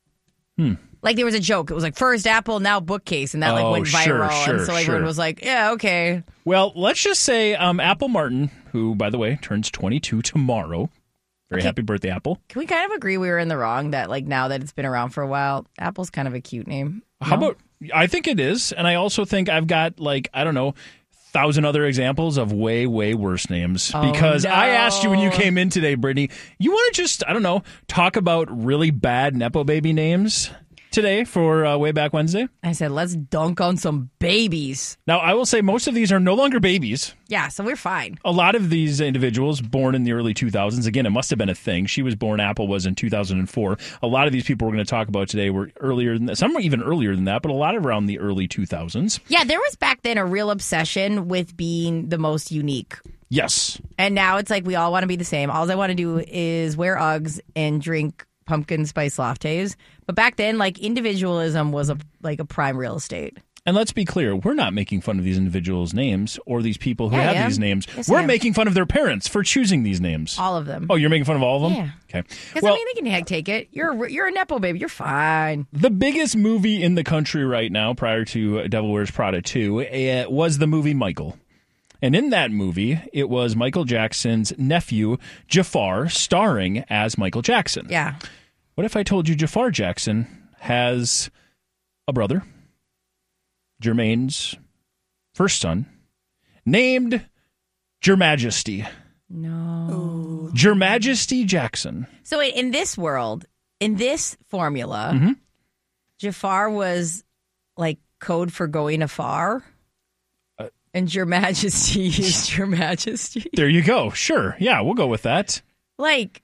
[SPEAKER 3] Hmm.
[SPEAKER 2] Like there was a joke. It was like first Apple, now bookcase. And that like
[SPEAKER 3] oh,
[SPEAKER 2] went viral.
[SPEAKER 3] Sure, sure,
[SPEAKER 2] and so everyone
[SPEAKER 3] sure.
[SPEAKER 2] was like, yeah, okay.
[SPEAKER 3] Well, let's just say um, Apple Martin, who, by the way, turns twenty-two tomorrow. Very
[SPEAKER 2] okay.
[SPEAKER 3] happy birthday, Apple.
[SPEAKER 2] Can we kind of agree we were in the wrong that like now that it's been around for a while, Apple's kind of a cute name?
[SPEAKER 3] How
[SPEAKER 2] no?
[SPEAKER 3] about, I think it is. And I also think I've got like, I don't know, thousand other examples of way, way worse names.
[SPEAKER 2] Oh,
[SPEAKER 3] because
[SPEAKER 2] no.
[SPEAKER 3] I asked you when you came in today, Brittany, you want to just, I don't know, talk about really bad Nepo baby names today for uh, Way Back Wednesday?
[SPEAKER 2] I said, let's dunk on some babies.
[SPEAKER 3] Now, I will say most of these are no longer babies.
[SPEAKER 2] Yeah, so we're fine.
[SPEAKER 3] A lot of these individuals born in the early two thousands, again, it must have been a thing. She was born, Apple was in two thousand four. A lot of these people we're going to talk about today were earlier than that. Some were even earlier than that, but a lot around the early two thousands.
[SPEAKER 2] Yeah, there was back then a real obsession with being the most unique.
[SPEAKER 3] Yes.
[SPEAKER 2] And now it's like we all want to be the same. All I want to do is wear Uggs and drink pumpkin spice lattes. But back then, like, individualism was a like a prime real estate.
[SPEAKER 3] And let's be clear, we're not making fun of these individuals' names or these people who
[SPEAKER 2] yeah,
[SPEAKER 3] have
[SPEAKER 2] yeah.
[SPEAKER 3] these names.
[SPEAKER 2] Yes,
[SPEAKER 3] we're making fun of their parents for choosing these names.
[SPEAKER 2] All of them.
[SPEAKER 3] Oh, you're making fun of all of them?
[SPEAKER 2] Yeah.
[SPEAKER 3] Okay.
[SPEAKER 2] Because,
[SPEAKER 3] well,
[SPEAKER 2] I mean, they can heck take it. You're, you're a Nepo baby. You're fine.
[SPEAKER 3] The biggest movie in the country right now, prior to Devil Wears Prada two, uh, was the movie Michael. And in that movie, it was Michael Jackson's nephew, Jafar, starring as Michael Jackson.
[SPEAKER 2] Yeah.
[SPEAKER 3] What if I told you Jafar Jackson has a brother, Jermaine's first son, named Your Majesty?
[SPEAKER 2] No.
[SPEAKER 3] Your Majesty Jackson.
[SPEAKER 2] So wait, in this world, in this formula,
[SPEAKER 3] mm-hmm.
[SPEAKER 2] Jafar was like code for going afar? Uh, and Your Majesty is Your Majesty?
[SPEAKER 3] There you go. Sure. Yeah, we'll go with that.
[SPEAKER 2] Like,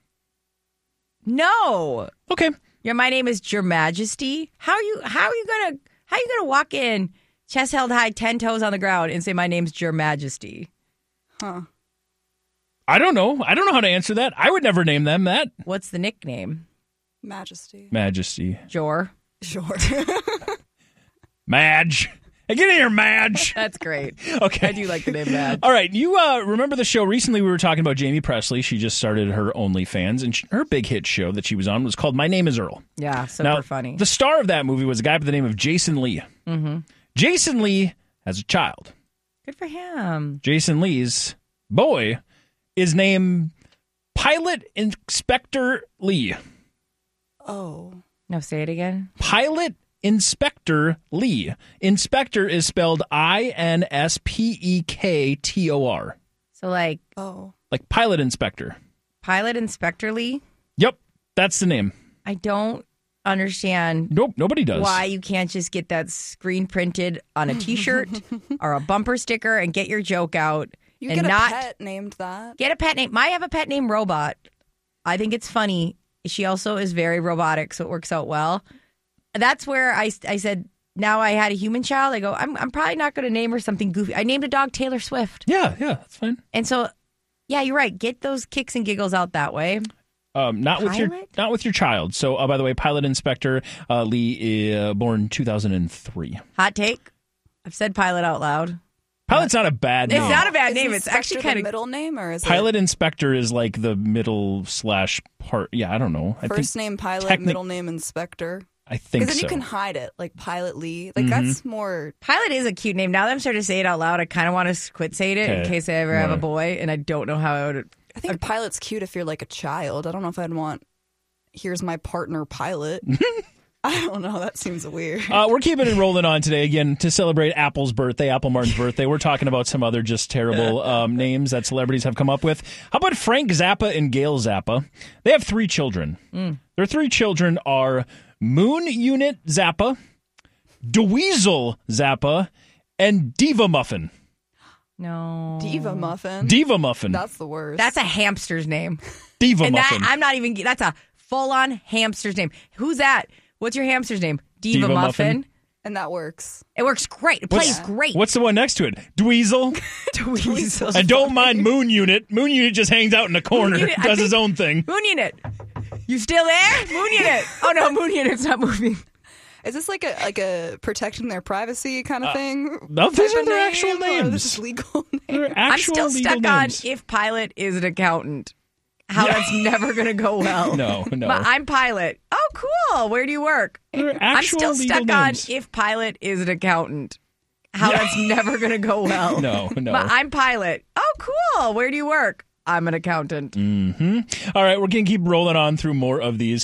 [SPEAKER 2] no.
[SPEAKER 3] Okay.
[SPEAKER 2] Yeah, my name is Your Majesty. How are you how are you gonna how are you gonna walk in, chest held high, ten toes on the ground, and say my name's Your Majesty?
[SPEAKER 10] Huh.
[SPEAKER 3] I don't know. I don't know how to answer that. I would never name them that.
[SPEAKER 2] What's the nickname?
[SPEAKER 10] Majesty.
[SPEAKER 3] Majesty.
[SPEAKER 2] Jor.
[SPEAKER 10] Jor.
[SPEAKER 3] Madge. Hey, get in here, Madge.
[SPEAKER 2] That's great.
[SPEAKER 3] Okay.
[SPEAKER 2] I do like the name Madge.
[SPEAKER 3] All right. You uh, remember the show recently we were talking about Jamie Presley. She just started her OnlyFans, and she, her big hit show that she was on was called My Name is Earl.
[SPEAKER 2] Yeah, super
[SPEAKER 3] now,
[SPEAKER 2] funny.
[SPEAKER 3] The star of that movie was a guy by the name of Jason Lee.
[SPEAKER 2] Mm-hmm.
[SPEAKER 3] Jason Lee has a child.
[SPEAKER 2] Good for him.
[SPEAKER 3] Jason Lee's boy is named Pilot Inspector Lee.
[SPEAKER 10] Oh.
[SPEAKER 2] No, say it again.
[SPEAKER 3] Pilot Inspector Lee. Inspector is spelled I N S P E K T O R.
[SPEAKER 2] So like...
[SPEAKER 10] Oh.
[SPEAKER 3] Like Pilot Inspector.
[SPEAKER 2] Pilot Inspector Lee?
[SPEAKER 3] Yep, that's the name.
[SPEAKER 2] I don't understand...
[SPEAKER 3] Nope, nobody does.
[SPEAKER 2] Why you can't just get that screen printed on a T-shirt or a bumper sticker and get your joke out.
[SPEAKER 10] You
[SPEAKER 2] and
[SPEAKER 10] get a
[SPEAKER 2] not
[SPEAKER 10] pet named that.
[SPEAKER 2] Get a pet name. I have a pet named Robot. I think it's funny. She also is very robotic, so it works out well. That's where I, I said, now I had a human child. I go, I'm I'm probably not going to name her something goofy. I named a dog Taylor Swift.
[SPEAKER 3] Yeah, yeah, that's fine.
[SPEAKER 2] And so, yeah, you're right. Get those kicks and giggles out that way.
[SPEAKER 3] Um, not
[SPEAKER 2] Pilot?
[SPEAKER 3] with your not with your child. So, uh, by the way, Pilot Inspector uh, Lee, uh, born two thousand three.
[SPEAKER 2] Hot take. I've said Pilot out loud.
[SPEAKER 3] Pilot's not a bad name.
[SPEAKER 2] It's not a bad
[SPEAKER 10] Is
[SPEAKER 2] name. It's actually kind of
[SPEAKER 10] middle name, or is
[SPEAKER 3] Pilot
[SPEAKER 10] it
[SPEAKER 3] Inspector is like the middle slash part. Yeah, I don't know. I
[SPEAKER 10] first
[SPEAKER 3] think
[SPEAKER 10] name Pilot,
[SPEAKER 3] technic-
[SPEAKER 10] middle name Inspector?
[SPEAKER 3] I think
[SPEAKER 10] Because then
[SPEAKER 3] so.
[SPEAKER 10] you can hide it, like Pilot Lee. Like,
[SPEAKER 3] Mhm.
[SPEAKER 10] that's more...
[SPEAKER 2] Pilot is a cute name. Now that I'm starting to say it out loud, I kind of want to quit saying it in
[SPEAKER 3] Okay.
[SPEAKER 2] case I ever have a
[SPEAKER 3] Right.
[SPEAKER 2] boy, and I don't know how I would.
[SPEAKER 10] I think Pilot's cute if you're like a child. I don't know if I'd want, here's my partner Pilot. I don't know. That seems weird.
[SPEAKER 3] Uh, we're keeping it rolling on today again to celebrate Apple's birthday, Apple Martin's birthday. We're talking about some other just terrible um, names that celebrities have come up with. How about Frank Zappa and Gail Zappa? They have three children.
[SPEAKER 2] Mm.
[SPEAKER 3] Their three children are Moon Unit Zappa, Dweezil Zappa, and Diva Muffin.
[SPEAKER 2] No.
[SPEAKER 10] Diva Muffin.
[SPEAKER 3] Diva Muffin.
[SPEAKER 10] That's the worst.
[SPEAKER 2] That's a hamster's name.
[SPEAKER 3] Diva
[SPEAKER 2] and
[SPEAKER 3] Muffin.
[SPEAKER 2] That, I'm not even. That's a full-on hamster's name. Who's that? What's your hamster's name? Diva,
[SPEAKER 3] Diva
[SPEAKER 2] Muffin.
[SPEAKER 3] Muffin.
[SPEAKER 10] And that works.
[SPEAKER 2] It works great. It
[SPEAKER 3] What's-
[SPEAKER 2] plays great.
[SPEAKER 3] What's the one next to it? Dweezil.
[SPEAKER 2] Dweezil.
[SPEAKER 3] And don't mind Moon Unit. Moon Unit just hangs out in the corner,
[SPEAKER 2] Moon Unit, I
[SPEAKER 3] does his
[SPEAKER 2] think-
[SPEAKER 3] own thing.
[SPEAKER 2] Moon Unit. You still there? Moon Unit. Oh no, Moon Unit's not moving.
[SPEAKER 10] Is this like a like a protecting their privacy kind of
[SPEAKER 3] Uh,
[SPEAKER 10] thing?
[SPEAKER 3] no, these
[SPEAKER 10] type
[SPEAKER 3] are
[SPEAKER 10] of
[SPEAKER 3] their
[SPEAKER 10] name,
[SPEAKER 3] actual
[SPEAKER 10] or
[SPEAKER 3] names.
[SPEAKER 10] This is legal.
[SPEAKER 3] They're
[SPEAKER 2] I'm
[SPEAKER 3] actual
[SPEAKER 2] still
[SPEAKER 3] legal
[SPEAKER 2] stuck
[SPEAKER 3] names.
[SPEAKER 2] on if Pilot is an accountant. How
[SPEAKER 3] Yeah.
[SPEAKER 2] that's never going to go well.
[SPEAKER 3] No, no.
[SPEAKER 2] But I'm Pilot. Oh, cool. Where do you work?
[SPEAKER 3] They're
[SPEAKER 2] I'm
[SPEAKER 3] actual
[SPEAKER 2] still
[SPEAKER 3] legal
[SPEAKER 2] stuck
[SPEAKER 3] names.
[SPEAKER 2] on if Pilot is an accountant. How
[SPEAKER 3] Yeah.
[SPEAKER 2] that's never going to go well.
[SPEAKER 3] No, no.
[SPEAKER 2] But I'm Pilot. Oh, cool. Where do you work? I'm an accountant.
[SPEAKER 3] Mm-hmm. All right, we're going to keep rolling on through more of these.